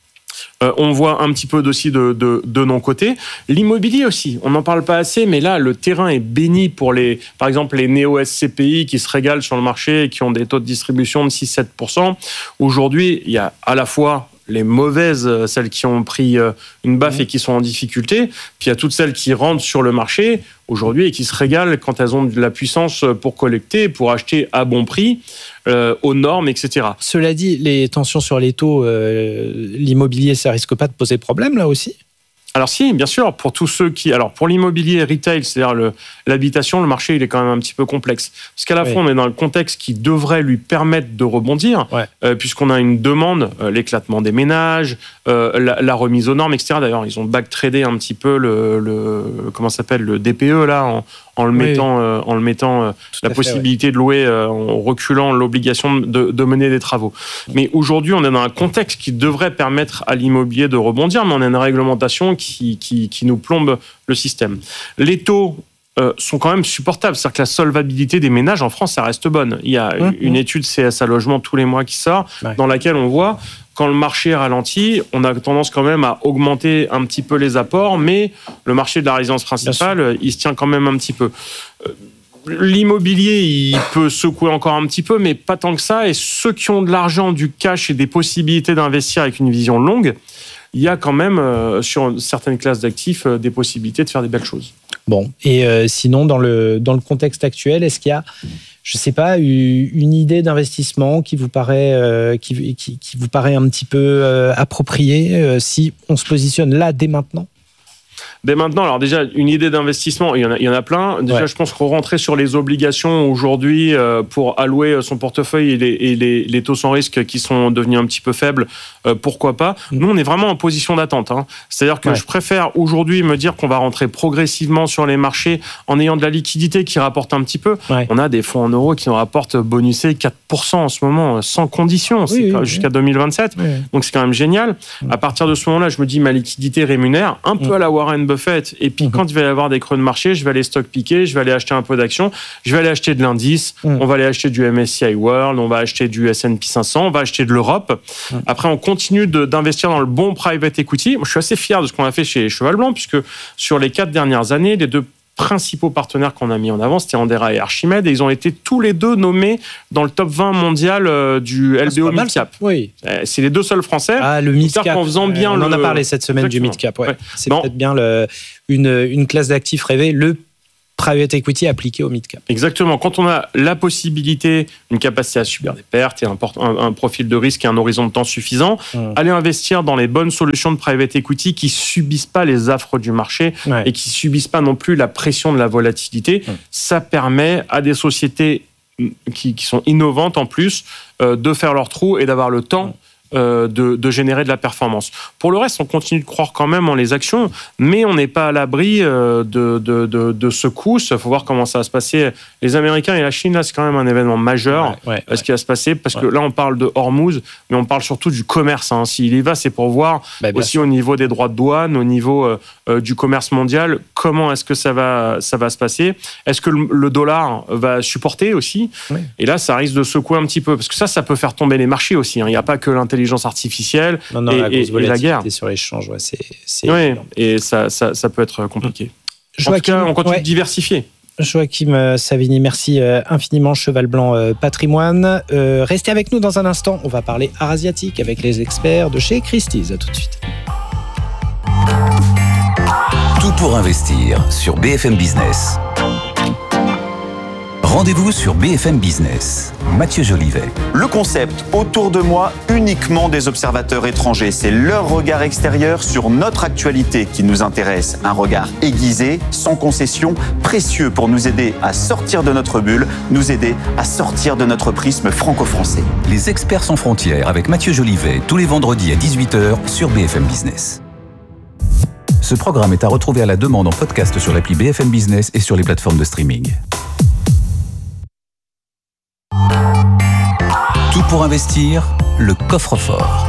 Euh, on voit un petit peu aussi de, de, de non côté. L'immobilier aussi, on n'en parle pas assez, mais là, le terrain est béni pour, les, par exemple, les néo-S C P I qui se régalent sur le marché et qui ont des taux de distribution de six à sept pour cent. Aujourd'hui, il y a à la fois les mauvaises, celles qui ont pris une baffe et qui sont en difficulté, puis il y a toutes celles qui rentrent sur le marché aujourd'hui et qui se régalent quand elles ont de la puissance pour collecter, pour acheter à bon prix, euh, aux normes, et cetera. Cela dit, les tensions sur les taux, euh, l'immobilier, ça risque pas de poser problème là aussi ? Alors si, bien sûr, pour tous ceux qui... Alors pour l'immobilier retail, c'est-à-dire le, l'habitation, le marché, il est quand même un petit peu complexe. Parce qu'à la oui. fois, on est dans le contexte qui devrait lui permettre de rebondir, ouais. euh, puisqu'on a une demande, euh, l'éclatement des ménages, euh, la, la remise aux normes, et cetera. D'ailleurs, ils ont backtradé un petit peu le... le comment ça s'appelle, le D P E, là, en, en le mettant, oui. euh, en le mettant euh, la fait, possibilité ouais. de louer, euh, en reculant l'obligation de, de mener des travaux. Mais aujourd'hui, on est dans un contexte qui devrait permettre à l'immobilier de rebondir, mais on a une réglementation qui, qui, qui nous plombe le système. Les taux euh, sont quand même supportables, c'est-à-dire que la solvabilité des ménages en France, ça reste bonne. Il y a mmh, une mmh. étude C S A Logement tous les mois qui sort, ouais. dans laquelle on voit quand le marché ralentit, on a tendance quand même à augmenter un petit peu les apports, mais le marché de la résidence principale, il se tient quand même un petit peu. L'immobilier, il peut secouer encore un petit peu, mais pas tant que ça. Et ceux qui ont de l'argent, du cash et des possibilités d'investir avec une vision longue, il y a quand même, euh, sur certaines classes d'actifs, euh, des possibilités de faire des belles choses. Bon, et euh, sinon, dans le, dans le contexte actuel, est-ce qu'il y a, je ne sais pas, une idée d'investissement qui vous paraît, euh, qui, qui, qui vous paraît un petit peu euh, appropriée, euh, si on se positionne là, dès maintenant ? Dès maintenant, alors déjà, une idée d'investissement, il y en a, il y en a plein. Déjà, ouais. je pense qu'on rentrait sur les obligations aujourd'hui euh, pour allouer son portefeuille et, les, et les, les taux sans risque qui sont devenus un petit peu faibles, euh, pourquoi pas. Mmh. Nous, on est vraiment en position d'attente. Hein. C'est-à-dire que ouais. je préfère aujourd'hui me dire qu'on va rentrer progressivement sur les marchés en ayant de la liquidité qui rapporte un petit peu. Ouais. On a des fonds en euros qui nous rapportent bonusés quatre pour cent en ce moment, sans condition, c'est oui, oui, jusqu'à oui. deux mille vingt-sept. Oui. Donc, c'est quand même génial. Mmh. À partir de ce moment-là, je me dis, ma liquidité rémunère un peu mmh. à la Warren Buffett. Buffett. Et puis, Mmh. quand il va y avoir des creux de marché, je vais aller stock piquer, je vais aller acheter un peu d'actions, je vais aller acheter de l'indice, mmh. on va aller acheter du M S C I World, on va acheter du S and P cinq cents, on va acheter de l'Europe. Mmh. Après, on continue de, d'investir dans le bon private equity. Moi, je suis assez fier de ce qu'on a fait chez Cheval Blanc, puisque sur les quatre dernières années, les deux principaux partenaires qu'on a mis en avant, c'était Andera et Archimède, et ils ont été tous les deux nommés dans le top vingt mondial euh, du L B O ah, Midcap. Oui. C'est les deux seuls Français. Ah, le Midcap. En faisant bien on le... en a parlé cette semaine Exactement. du Midcap. Ouais. Ouais. C'est bon. peut-être bien le, une, une classe d'actifs rêvée, le private equity appliqué au mid-cap. Exactement. Quand on a la possibilité, une capacité à subir des pertes et un, un, un profil de risque et un horizon de temps suffisant, mmh. aller investir dans les bonnes solutions de private equity qui subissent pas les affres du marché ouais. et qui subissent pas non plus la pression de la volatilité, mmh. ça permet à des sociétés qui, qui sont innovantes en plus euh, de faire leur trou et d'avoir le temps mmh. De, de générer de la performance. Pour le reste, on continue de croire quand même en les actions, mais on n'est pas à l'abri de, de, de, de secousses. Il faut voir comment ça va se passer. Les Américains et la Chine, là, c'est quand même un événement majeur, ouais, ouais, ce ouais. qui va se passer, parce ouais. que là, on parle de Hormuz, mais on parle surtout du commerce. Hein. S'il y va, c'est pour voir bah, aussi sûr. au niveau des droits de douane, au niveau euh, du commerce mondial, comment est-ce que ça va, ça va se passer. Est-ce que le, le dollar va supporter aussi ouais. Et là, ça risque de secouer un petit peu, parce que ça, ça peut faire tomber les marchés aussi. Hein. Il n'y a pas que l'intelligence artificielle non, non, et, la, et, et la guerre. Sur l'échange, ouais, c'est, c'est oui, et ça, ça, ça peut être compliqué. Joachim, en tout cas, on continue ouais. de diversifier. Joachim Savini, merci infiniment. Cheval Blanc Patrimoine. Euh, restez avec nous dans un instant. On va parler art asiatique avec les experts de chez Christie's. À tout de suite. Tout pour investir sur B F M Business. Rendez-vous sur B F M Business. Mathieu Jolivet. Le concept autour de moi, uniquement des observateurs étrangers. C'est leur regard extérieur sur notre actualité qui nous intéresse. Un regard aiguisé, sans concession, précieux pour nous aider à sortir de notre bulle, nous aider à sortir de notre prisme franco-français. Les experts sans frontières avec Mathieu Jolivet, tous les vendredis à dix-huit heures sur B F M Business. Ce programme est à retrouver à la demande en podcast sur l'appli B F M Business et sur les plateformes de streaming. Tout pour investir, le coffre-fort.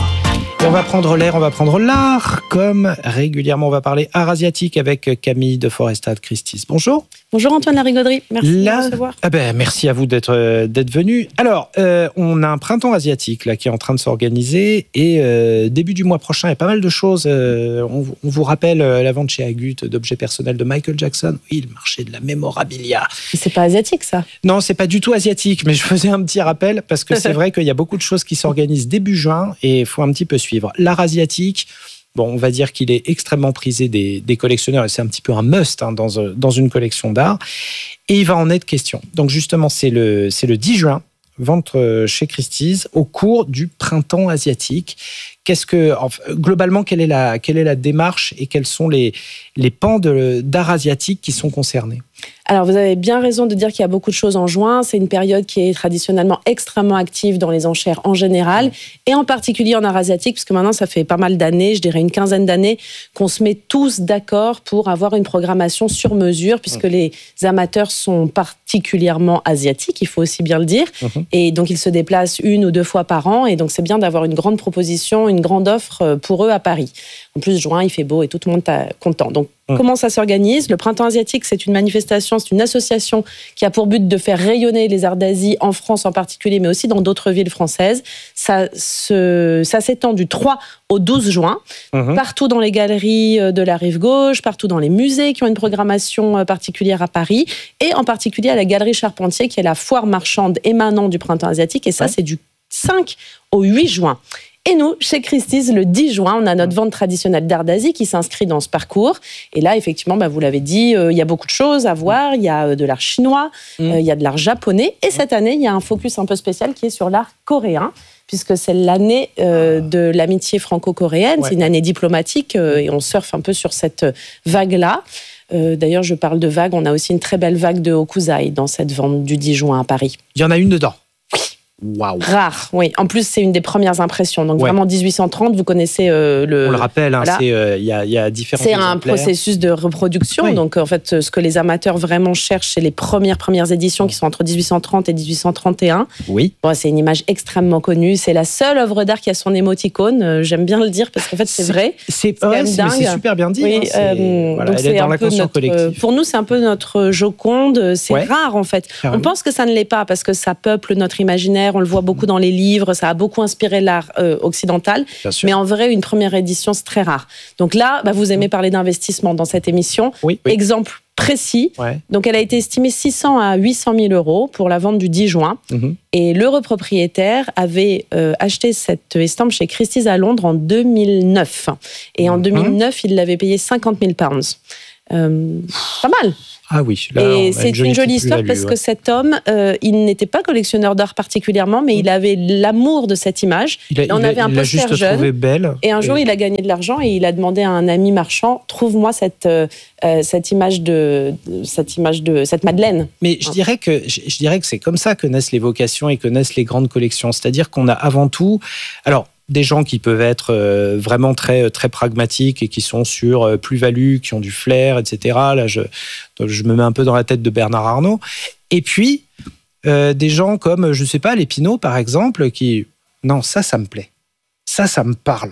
Et on va prendre l'air, on va prendre l'art, comme régulièrement on va parler art asiatique avec Camille de Forestat de Christie's. Bonjour. Bonjour Antoine Larigauderie, merci là, de me recevoir. Ah ben, merci à vous d'être, euh, d'être venu. Alors, euh, on a un printemps asiatique là, qui est en train de s'organiser et euh, début du mois prochain, il y a pas mal de choses. Euh, on, on vous rappelle euh, la vente chez Agut d'objets personnels de Michael Jackson. Oui, le marché de la mémorabilia. C'est pas asiatique ça? Non, c'est pas du tout asiatique, mais je faisais un petit rappel parce que c'est vrai qu'il y a beaucoup de choses qui s'organisent début juin et il faut un petit peu suivre. L'art asiatique, bon, on va dire qu'il est extrêmement prisé des, des collectionneurs et c'est un petit peu un must hein, dans, dans une collection d'art. Et il va en être question. Donc justement, c'est le, c'est le dix juin, vente chez Christie's au cours du printemps asiatique. Qu'est-ce que, enfin, globalement, quelle est la, quelle est la démarche et quels sont les, les pans de, d'art asiatique qui sont concernés? Alors, vous avez bien raison de dire qu'il y a beaucoup de choses en juin. C'est une période qui est traditionnellement extrêmement active dans les enchères en général, et en particulier en art asiatique, puisque maintenant, ça fait pas mal d'années, je dirais une quinzaine d'années, qu'on se met tous d'accord pour avoir une programmation sur mesure, puisque les amateurs sont particulièrement asiatiques, il faut aussi bien le dire. Mmh. Et donc, ils se déplacent une ou deux fois par an, et donc c'est bien d'avoir une grande proposition, une grande offre pour eux à Paris. En plus, juin, il fait beau et tout le monde est content. Donc, comment ça s'organise? Le Printemps asiatique, c'est une manifestation, c'est une association qui a pour but de faire rayonner les arts d'Asie, en France en particulier, mais aussi dans d'autres villes françaises. Ça, se, ça s'étend du trois au douze juin, mmh. partout dans les galeries de la Rive Gauche, partout dans les musées qui ont une programmation particulière à Paris, et en particulier à la Galerie Charpentier, qui est la foire marchande émanant du Printemps asiatique, et ça, ouais. c'est du cinq au huit juin. Et nous, chez Christie's, le dix juin, on a notre vente traditionnelle d'art d'Asie qui s'inscrit dans ce parcours. Et là, effectivement, bah, vous l'avez dit, euh, il y a beaucoup de choses à voir. Il y a de l'art chinois, mmh. euh, il y a de l'art japonais. Et cette année, il y a un focus un peu spécial qui est sur l'art coréen, puisque c'est l'année euh, de l'amitié franco-coréenne. Ouais. C'est une année diplomatique euh, et on surfe un peu sur cette vague-là. Euh, d'ailleurs, je parle de vague. On a aussi une très belle vague de Hokusai dans cette vente du dix juin à Paris. Il y en a une dedans. Waouh. Rare, oui. En plus, c'est une des premières impressions. Donc, Ouais. vraiment, dix-huit cent trente, vous connaissez euh, le... On le rappelle, hein, voilà. c'est, euh, y a, y a différents C'est un exemplaires. processus de reproduction. Oui. Donc, en fait, ce que les amateurs vraiment cherchent, c'est les premières premières éditions qui sont entre dix-huit cent trente et dix-huit cent trente et un. Oui. Bon, c'est une image extrêmement connue. C'est la seule œuvre d'art qui a son émoticône. Euh, J'aime bien le dire parce qu'en fait, c'est, C'est- vrai. C'est, quand ouais, même c'est, mais c'est dingue. super bien dit. Oui, hein, c'est- euh, voilà, donc elle est c'est dans un peu l'inconscient notre, collectif. pour nous, c'est un peu notre Joconde. C'est Ouais. rare en fait. Carrément. On pense que ça ne l'est pas parce que ça peuple notre imaginaire. On le voit beaucoup dans les livres. Ça a beaucoup inspiré l'art euh, occidental. Bien sûr. Mais en vrai, une première édition, c'est très rare. Donc là, bah, vous aimez parler d'investissement dans cette émission. Oui, oui. Exemple précis. Ouais. Donc, elle a été estimée six cents à huit cent mille euros pour la vente du dix juin. Mhm. Et l'heureux propriétaire avait euh, acheté cette estampe chez Christie's à Londres en deux mille neuf. Et en Mhm. deux mille neuf, il l'avait payé cinquante mille pounds. Euh, pas mal. Ah oui. Là, on a Et c'est une jolie, petite histoire plus-value, parce ouais. que cet homme, euh, il n'était pas collectionneur d'art particulièrement, mais il avait l'amour de cette image. Il a, Il en il a- avait un il l'a poster juste jeune. trouvé belle. Et un jour, il a gagné de l'argent et il a demandé à un ami marchand, trouve-moi cette, euh, euh, cette image de, cette image de, cette Madeleine. Mais je dirais que je, je dirais que c'est comme ça que naissent les vocations et que naissent les grandes collections. C'est-à-dire qu'on a avant tout, alors des gens qui peuvent être euh, vraiment très très pragmatiques et qui sont sur euh, plus-value, qui ont du flair, et cetera. Là, je je me mets un peu dans la tête de Bernard Arnault. Et puis euh, des gens comme, je sais pas, les Pinault par exemple, qui non, ça, ça me plaît, ça, ça me parle.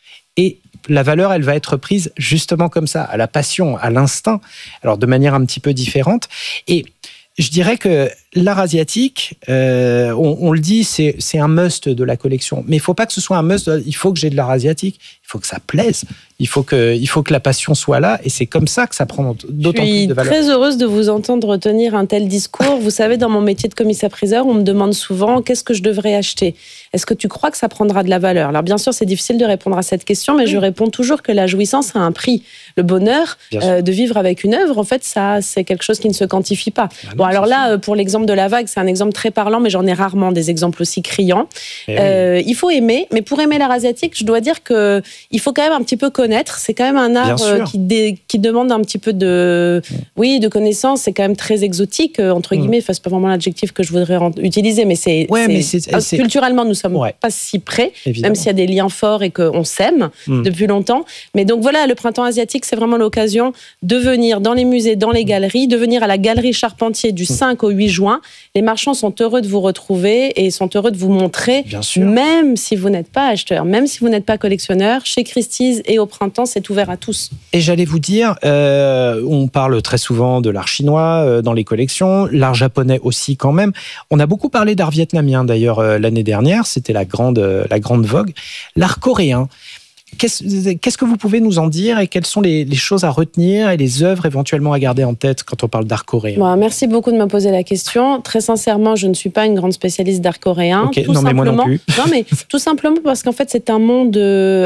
Et la valeur, elle va être prise justement comme ça, à la passion, à l'instinct, alors de manière un petit peu différente. Et je dirais que l'art asiatique, euh, on, on le dit, c'est, c'est un must de la collection. Mais il ne faut pas que ce soit un must, il faut que j'ai de l'art asiatique, il faut que ça plaise, il faut que, il faut que la passion soit là, et c'est comme ça que ça prend d'autant Je suis plus de valeur. très heureuse de vous entendre tenir un tel discours. Vous savez, dans mon métier de commissaire-priseur, on me demande souvent qu'est-ce que je devrais acheter. Est-ce que tu crois que ça prendra de la valeur? Alors bien sûr, c'est difficile de répondre à cette question, mais oui. je réponds toujours que la jouissance a un prix. Le bonheur euh, de vivre avec une œuvre, en fait, ça, c'est quelque chose qui ne se quantifie pas. Ah non, bon, alors là, sûr. pour l'exemple de la vague, c'est un exemple très parlant, mais j'en ai rarement des exemples aussi criants. Euh, oui. Il faut aimer, mais pour aimer l'art asiatique, je dois dire que il faut quand même un petit peu connaître. C'est quand même un art euh, qui, dé, qui demande un petit peu de, mmh. oui, de connaissance. C'est quand même très exotique entre guillemets. Mmh. Enfin, c'est pas vraiment l'adjectif que je voudrais utiliser, mais c'est, ouais, c'est, mais c'est, c'est... c'est... culturellement, nous sommes ouais. pas si près, évidemment. Même s'il y a des liens forts et qu'on s'aime mmh. depuis longtemps. Mais donc voilà, le printemps asiatique, c'est vraiment l'occasion de venir dans les musées, dans les galeries, de venir à la galerie Charpentier du cinq au huit juin. Les marchands sont heureux de vous retrouver et sont heureux de vous montrer, bien sûr. Même si vous n'êtes pas acheteur, même si vous n'êtes pas collectionneur, chez Christie's et au printemps, c'est ouvert à tous. Et j'allais vous dire, euh, on parle très souvent de l'art chinois euh, dans les collections, l'art japonais aussi quand même. On a beaucoup parlé d'art vietnamien d'ailleurs euh, l'année dernière, c'était la grande, euh, la grande vogue. L'art coréen, Qu'est-ce, qu'est-ce que vous pouvez nous en dire et quelles sont les, les choses à retenir et les œuvres éventuellement à garder en tête quand on parle d'art coréen? Bon, merci beaucoup de me poser la question. Très sincèrement, je ne suis pas une grande spécialiste d'art coréen. Okay, tout non, simplement, mais moi non plus. Non, mais tout simplement parce qu'en fait, c'est un monde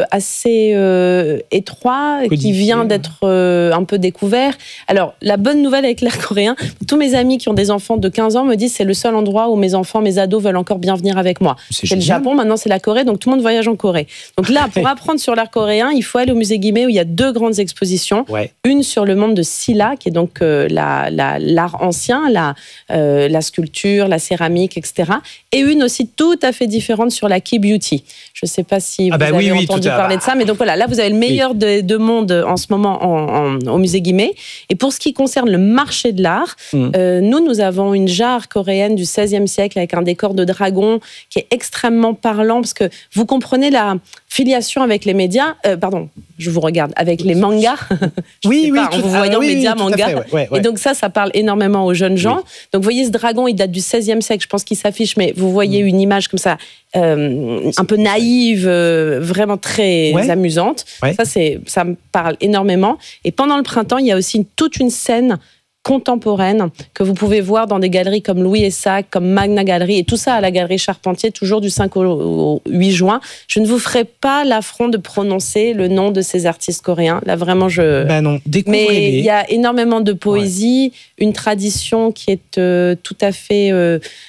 assez euh, étroit Codifié. Qui vient d'être euh, un peu découvert. Alors, la bonne nouvelle avec l'art coréen, tous mes amis qui ont des enfants de quinze ans me disent c'est le seul endroit où mes enfants, mes ados veulent encore bien venir avec moi. C'est, c'est le Japon, maintenant c'est la Corée, donc tout le monde voyage en Corée. Donc là, pour apprendre sur l'art coréen, il faut aller au musée Guimet où il y a deux grandes expositions. Ouais. Une sur le monde de Silla, qui est donc euh, la, la, l'art ancien, la, euh, la sculpture, la céramique, et cetera. Et une aussi tout à fait différente sur la Key Beauty. Je ne sais pas si vous ah bah avez oui, oui, entendu à... parler de ça, mais donc voilà, là vous avez le meilleur oui. de, de monde en ce moment en, en, au musée Guimet. Et pour ce qui concerne le marché de l'art, mmh. euh, nous, nous avons une jarre coréenne du seizième siècle avec un décor de dragon qui est extrêmement parlant parce que vous comprenez la filiation avec les médias, euh, pardon, je vous regarde, avec les mangas. oui, oui, pas, en vous voyant ah, oui, médias, oui, mangas. Fait, ouais, ouais, ouais. Et donc ça, ça parle énormément aux jeunes gens. Oui. Donc vous voyez, ce dragon, il date du seizième siècle, je pense qu'il s'affiche, mais vous voyez mmh. une image comme ça, euh, un peu naïve, euh, vraiment très ouais. amusante. Ouais. Ça, c'est, ça me parle énormément. Et pendant le printemps, il y a aussi une, toute une scène contemporaine que vous pouvez voir dans des galeries comme Louis et Sac, comme Magna Galerie, et tout ça à la galerie Charpentier, toujours du cinq au huit juin. Je ne vous ferai pas l'affront de prononcer le nom de ces artistes coréens. Là, vraiment, je... Ben non, découvrez-les. Mais il y a énormément de poésie, ouais. une tradition qui est euh, tout à fait euh,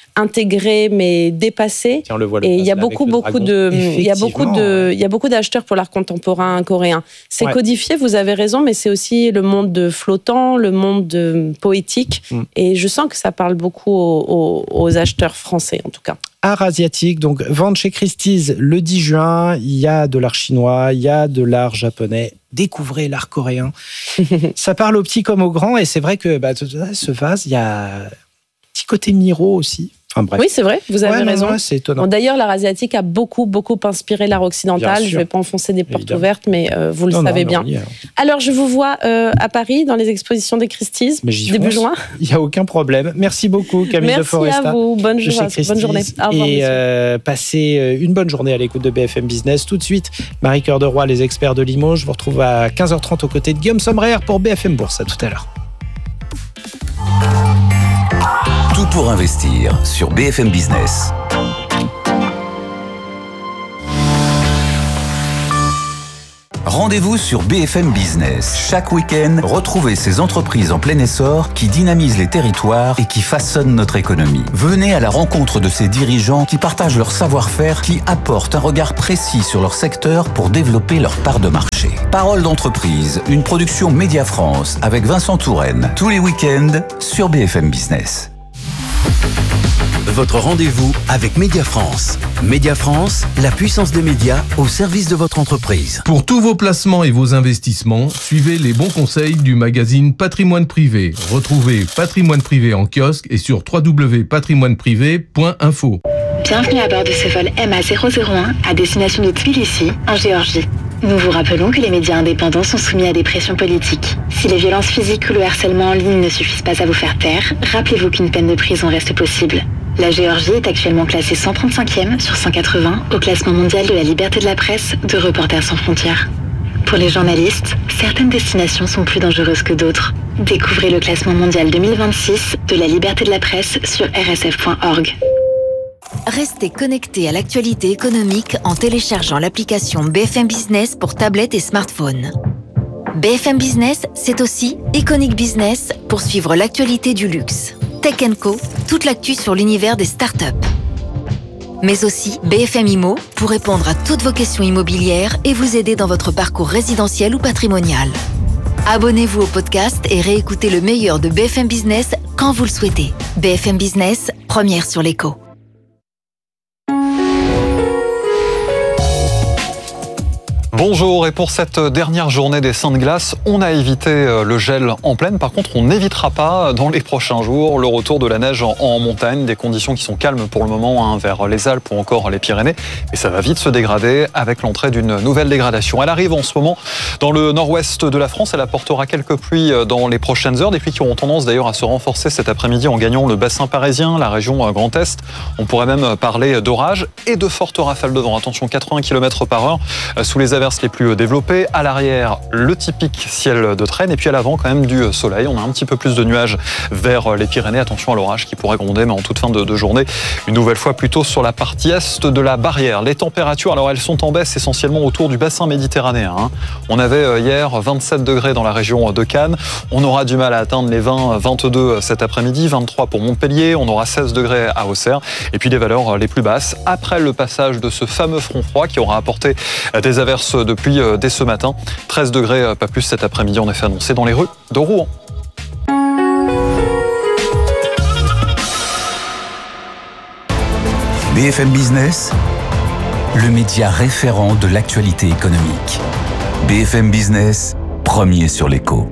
intégré mais dépassé. Tiens, on le voit, le et il y a puzzle beaucoup, avec le beaucoup dragon. de, il y a beaucoup de, Effectivement. il y a beaucoup d'acheteurs pour l'art contemporain coréen. C'est Ouais. codifié, vous avez raison, mais c'est aussi le monde de flottant, le monde de poétique. Mm. Et je sens que ça parle beaucoup aux, aux, aux acheteurs français, en tout cas. Art asiatique, donc vente chez Christie's le dix juin, il y a de l'art chinois, il y a de l'art japonais, découvrez l'art coréen. Ça parle aux petits comme aux grands, et c'est vrai que bah, ce vase, il y a un petit côté Miro aussi. Enfin bref. Oui, c'est vrai, vous avez Ouais, non, raison. ouais, c'est étonnant. Bon, d'ailleurs, l'art asiatique a beaucoup, beaucoup inspiré l'art occidental. Bien Je sûr. ne vais pas enfoncer des portes Évidemment. ouvertes, mais euh, vous le Non, non, savez non, bien. oui, alors. Alors, je vous vois euh, à Paris, dans les expositions des Christie's, Mais j'y début fonce. juin. Il n'y a aucun problème. Merci beaucoup, Camille de Merci Foresta. à vous. Bonne, de chez journée. Christie's. bonne journée. Au revoir, Et messieurs. euh, passez une bonne journée à l'écoute de B F M Business. Tout de suite, Marie-Cœur de Roy, les experts de Limoges. Je vous retrouve à quinze heures trente aux côtés de Guillaume Sommerer pour B F M Bourse. À tout à l'heure. Tout pour investir sur B F M Business. Rendez-vous sur B F M Business. Chaque week-end, retrouvez ces entreprises en plein essor qui dynamisent les territoires et qui façonnent notre économie. Venez à la rencontre de ces dirigeants qui partagent leur savoir-faire, qui apportent un regard précis sur leur secteur pour développer leur part de marché. Parole d'entreprise, une production Média France avec Vincent Touraine. Tous les week-ends sur B F M Business. Votre rendez-vous avec Média France. Média France, la puissance des médias au service de votre entreprise. Pour tous vos placements et vos investissements, suivez les bons conseils du magazine Patrimoine Privé. Retrouvez Patrimoine Privé en kiosque et sur w w w point patrimoine privé point info. Bienvenue à bord de ce vol M A zéro zéro un à destination de Tbilissi, en Géorgie. Nous vous rappelons que les médias indépendants sont soumis à des pressions politiques. Si les violences physiques ou le harcèlement en ligne ne suffisent pas à vous faire taire, rappelez-vous qu'une peine de prison reste possible. La Géorgie est actuellement classée cent trente-cinquième sur cent quatre-vingts au classement mondial de la liberté de la presse de Reporters sans frontières. Pour les journalistes, certaines destinations sont plus dangereuses que d'autres. Découvrez le classement mondial deux mille vingt-six de la liberté de la presse sur r s f point org. Restez connectés à l'actualité économique en téléchargeant l'application B F M Business pour tablette et smartphone. B F M Business, c'est aussi Iconic Business pour suivre l'actualité du luxe. Tech and Co, toute l'actu sur l'univers des startups. Mais aussi B F M Immo pour répondre à toutes vos questions immobilières et vous aider dans votre parcours résidentiel ou patrimonial. Abonnez-vous au podcast et réécoutez le meilleur de B F M Business quand vous le souhaitez. B F M Business, première sur l'écho. Bonjour, et pour cette dernière journée des Saintes Glaces, on a évité le gel en plaine. Par contre, on n'évitera pas dans les prochains jours le retour de la neige en, en montagne, des conditions qui sont calmes pour le moment hein, vers les Alpes ou encore les Pyrénées. Et ça va vite se dégrader avec l'entrée d'une nouvelle dégradation. Elle arrive en ce moment dans le nord-ouest de la France. Elle apportera quelques pluies dans les prochaines heures, des pluies qui auront tendance d'ailleurs à se renforcer cet après-midi en gagnant le bassin parisien, la région Grand Est. On pourrait même parler d'orage et de fortes rafales de vent. Attention, quatre-vingts kilomètres par heure sous les averses les plus développées. À l'arrière, le typique ciel de traîne et puis à l'avant quand même du soleil. On a un petit peu plus de nuages vers les Pyrénées. Attention à l'orage qui pourrait gronder, mais en toute fin de, de journée, une nouvelle fois plutôt sur la partie est de la barrière. Les températures, alors elles sont en baisse essentiellement autour du bassin méditerranéen. Hein. On avait hier vingt-sept degrés dans la région de Cannes. On aura du mal à atteindre les vingt, vingt-deux cet après-midi, vingt-trois pour Montpellier. On aura seize degrés à Auxerre. Et puis des valeurs les plus basses après le passage de ce fameux front froid qui aura apporté des averses de pluie dès ce matin. treize degrés, pas plus cet après-midi, en effet annoncé dans les rues de Rouen. B F M Business, le média référent de l'actualité économique. B F M Business, premier sur l'écho.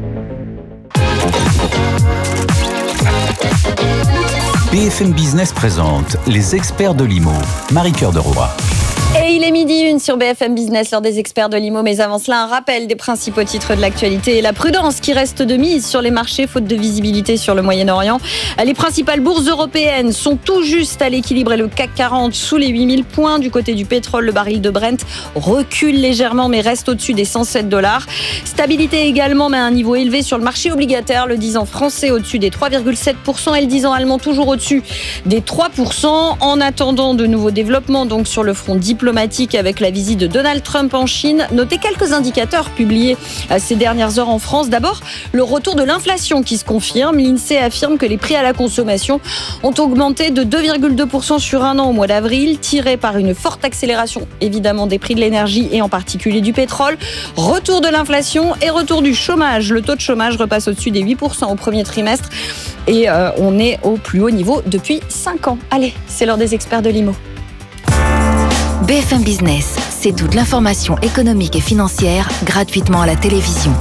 B F M Business présente les experts de l'I M O, Marie-Cœur de Roy. Et il est midi une sur B F M Business, l'heure des experts de l'I M O. Mais avant cela, un rappel des principaux titres de l'actualité et la prudence qui reste de mise sur les marchés, faute de visibilité sur le Moyen-Orient. Les principales bourses européennes sont tout juste à l'équilibre et le C A C quarante sous les huit mille points. Du côté du pétrole, le baril de Brent recule légèrement mais reste au-dessus des cent sept dollars. Stabilité également, mais à un niveau élevé sur le marché obligataire. Le dix ans français au-dessus des trois virgule sept pour cent et le dix ans allemand toujours au-dessus des trois pour cent. En attendant de nouveaux développements donc sur le front diplomatique, diplomatique avec la visite de Donald Trump en Chine. Notez quelques indicateurs publiés ces dernières heures en France. D'abord, le retour de l'inflation qui se confirme. L'INSEE affirme que les prix à la consommation ont augmenté de deux virgule deux pour cent sur un an au mois d'avril, tiré par une forte accélération évidemment des prix de l'énergie et en particulier du pétrole. Retour de l'inflation et retour du chômage. Le taux de chômage repasse au-dessus des huit pour cent au premier trimestre et euh, on est au plus haut niveau depuis cinq ans. Allez, c'est l'heure des experts de l'I M O. B F M Business, c'est toute l'information économique et financière gratuitement à la télévision.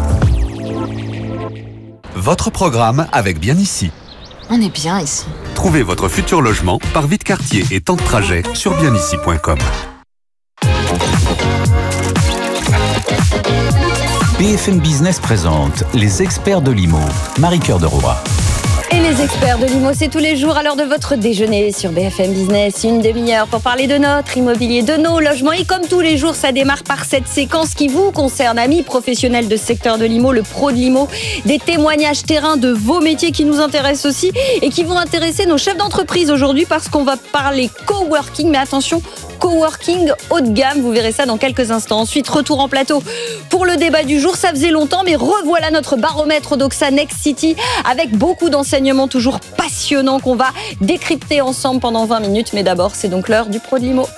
Votre programme avec Bien Ici. On est bien ici. Trouvez votre futur logement par vite quartier et temps de trajet sur bien ici point com. B F M Business présente les experts de l'I M O. Marie-Cœur de Roy. Et les experts de l'I M O, c'est tous les jours à l'heure de votre déjeuner sur B F M Business. Une demi-heure pour parler de notre immobilier, de nos logements. Et comme tous les jours, ça démarre par cette séquence qui vous concerne, amis professionnels de ce secteur de l'I M O, le pro de l'I M O. Des témoignages terrain de vos métiers qui nous intéressent aussi et qui vont intéresser nos chefs d'entreprise aujourd'hui parce qu'on va parler coworking. Mais attention, coworking haut de gamme, vous verrez ça dans quelques instants. Ensuite, retour en plateau pour le débat du jour. Ça faisait longtemps, mais revoilà notre baromètre Doxa Next City avec beaucoup d'enseignements toujours passionnants qu'on va décrypter ensemble pendant vingt minutes. Mais d'abord, c'est donc l'heure du pro de l'I M O.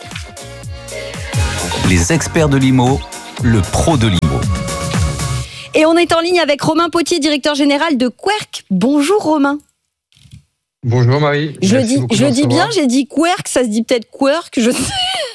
Les experts de l'I M O, le pro de l'I M O. Et on est en ligne avec Romain Potier, directeur général de Querc. Bonjour Romain. Bonjour Marie. Je le dis, je le dis bien, j'ai dit Querc, ça se dit peut-être Querc, je sais.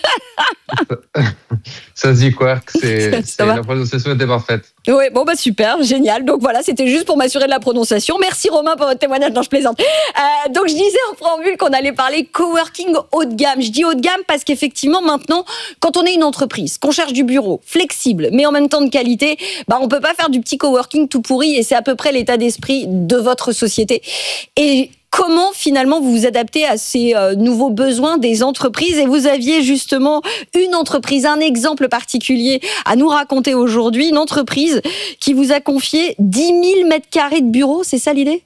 Ça se dit Querc, c'est, c'est la prononciation était parfaite. Oui, bon bah super, génial. Donc voilà, c'était juste pour m'assurer de la prononciation. Merci Romain pour votre témoignage, non je plaisante. Euh, donc je disais en préambule qu'on allait parler coworking haut de gamme. Je dis haut de gamme parce qu'effectivement maintenant, quand on est une entreprise, qu'on cherche du bureau flexible, mais en même temps de qualité, bah on peut pas faire du petit coworking tout pourri et c'est à peu près l'état d'esprit de votre société. Et comment finalement vous vous adaptez à ces euh, nouveaux besoins des entreprises? Et vous aviez justement une entreprise, un exemple particulier à nous raconter aujourd'hui, une entreprise qui vous a confié dix mille mètres carrés de bureaux, c'est ça l'idée?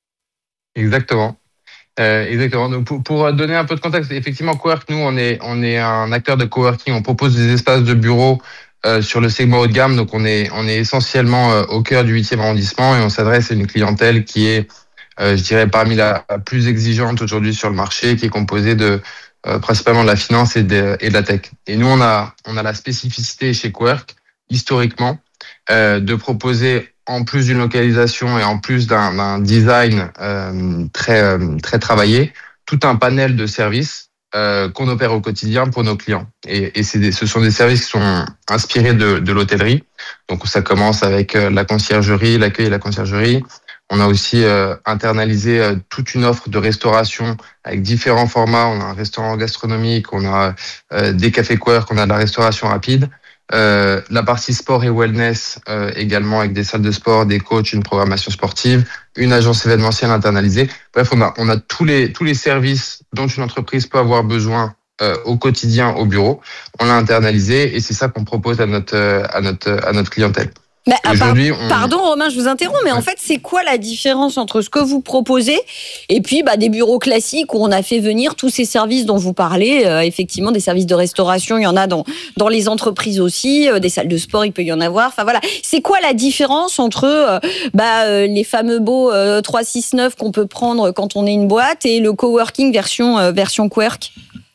Exactement. Euh, exactement. Donc pour, pour donner un peu de contexte, effectivement, Querc, nous, on est, on est un acteur de coworking, on propose des espaces de bureaux euh, sur le segment haut de gamme, donc on est, on est essentiellement euh, au cœur du huitième arrondissement et on s'adresse à une clientèle qui est Euh, je dirais parmi la plus exigeante aujourd'hui sur le marché, qui est composée de euh, principalement de la finance et de, et de la tech. Et nous, on a on a la spécificité chez Querc, historiquement, euh, de proposer en plus d'une localisation et en plus d'un, d'un design euh, très euh, très travaillé, tout un panel de services euh, qu'on opère au quotidien pour nos clients. Et, et c'est des, ce sont des services qui sont inspirés de, de l'hôtellerie. Donc ça commence avec euh, la conciergerie, l'accueil et la conciergerie. On a aussi euh, internalisé euh, toute une offre de restauration avec différents formats. On a un restaurant gastronomique, on a euh, des cafés Querc, on a de la restauration rapide. Euh, la partie sport et wellness euh, également avec des salles de sport, des coachs, une programmation sportive, une agence événementielle internalisée. Bref, on a on a tous les tous les services dont une entreprise peut avoir besoin euh, au quotidien au bureau. On l'a internalisé et c'est ça qu'on propose à notre à notre à notre clientèle. Mais, Aujourd'hui, par, on... Pardon Romain, je vous interromps, mais en fait, c'est quoi la différence entre ce que vous proposez et puis bah, des bureaux classiques où on a fait venir tous ces services dont vous parlez, euh, effectivement, des services de restauration, il y en a dans, dans les entreprises aussi, euh, des salles de sport, il peut y en avoir. Enfin voilà, c'est quoi la différence entre euh, bah, euh, les fameux beaux euh, trois six neuf qu'on peut prendre quand on est une boîte et le coworking version, euh, version Querc?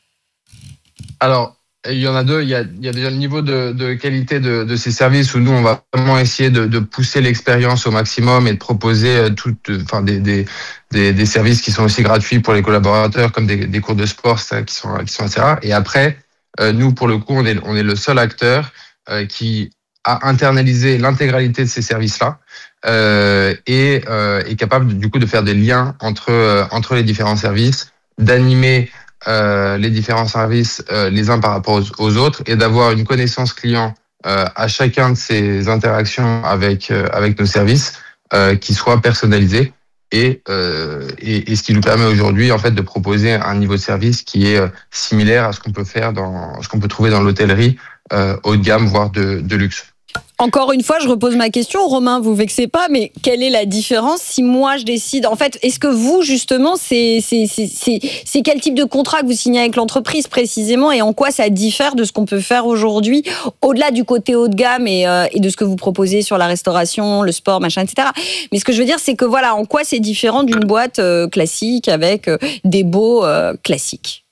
Alors, il y en a deux. Il y a, il y a déjà le niveau de, de qualité de, de ces services où nous, on va vraiment essayer de, de pousser l'expérience au maximum et de proposer tout, enfin, des, des, des, des services qui sont aussi gratuits pour les collaborateurs, comme des, des cours de sport, ça, qui sont, qui sont assez rares. Et après, euh, nous, pour le coup, on est, on est le seul acteur euh, qui a internalisé l'intégralité de ces services-là euh, et euh, est capable, du coup, de faire des liens entre, euh, entre les différents services, d'animer Euh, les différents services euh, les uns par rapport aux, aux autres et d'avoir une connaissance client euh, à chacun de ces interactions avec euh, avec nos services euh, qui soit personnalisée et, euh, et et ce qui nous permet aujourd'hui en fait de proposer un niveau de service qui est euh, similaire à ce qu'on peut faire dans ce qu'on peut trouver dans l'hôtellerie euh, haut de gamme voire de, de luxe. Encore une fois, je repose ma question. Romain, vous vexez pas, mais quelle est la différence si moi je décide? En fait, est-ce que vous, justement, c'est, c'est, c'est, c'est, c'est quel type de contrat que vous signez avec l'entreprise précisément et en quoi ça diffère de ce qu'on peut faire aujourd'hui, au-delà du côté haut de gamme et, euh, et de ce que vous proposez sur la restauration, le sport, machin, et cetera. Mais ce que je veux dire, c'est que voilà, en quoi c'est différent d'une boîte euh, classique avec euh, des baux euh, classiques?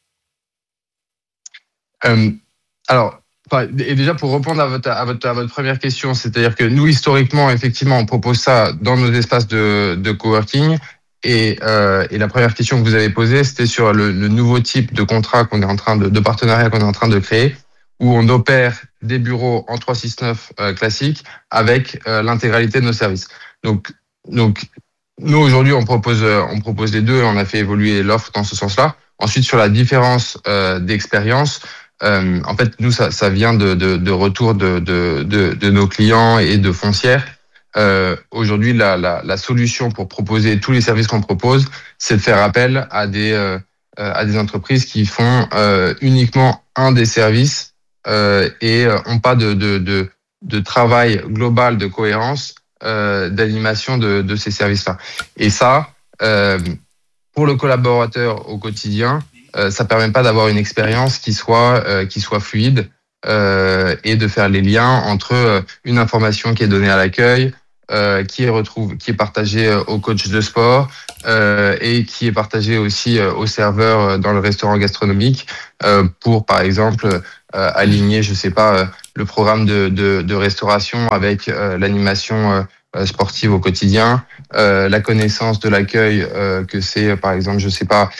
euh, Alors, et déjà pour répondre à votre, à votre, à votre première question, c'est-à-dire que nous, historiquement, effectivement, on propose ça dans nos espaces de, de coworking. Et, euh, et la première question que vous avez posée, c'était sur le, le nouveau type de contrat qu'on est en train de, de partenariat qu'on est en train de créer, où on opère des bureaux en trois cent soixante-neuf euh, classiques avec euh, l'intégralité de nos services. Donc, donc nous, aujourd'hui, on propose, on propose les deux et on a fait évoluer l'offre dans ce sens-là. Ensuite, sur la différence euh, d'expérience, Euh, en fait, nous, ça, ça vient de, de, de retour de, de, de, de nos clients et de foncières. Euh, aujourd'hui, la, la, la solution pour proposer tous les services qu'on propose, c'est de faire appel à des, euh, à des entreprises qui font euh, uniquement un des services euh, et n'ont pas de, de, de, de travail global de cohérence euh, d'animation de, de ces services-là. Et ça, euh, pour le collaborateur au quotidien, Euh, ça permet pas d'avoir une expérience qui soit euh, qui soit fluide euh, et de faire les liens entre euh, une information qui est donnée à l'accueil, euh, qui est retrouve, qui est partagée euh, au coach de sport euh, et qui est partagée aussi euh, aux serveurs euh, dans le restaurant gastronomique euh, pour par exemple euh, aligner, je sais pas, euh, le programme de de, de restauration avec euh, l'animation euh, sportive au quotidien, euh, la connaissance de l'accueil euh, que c'est par exemple, je sais pas,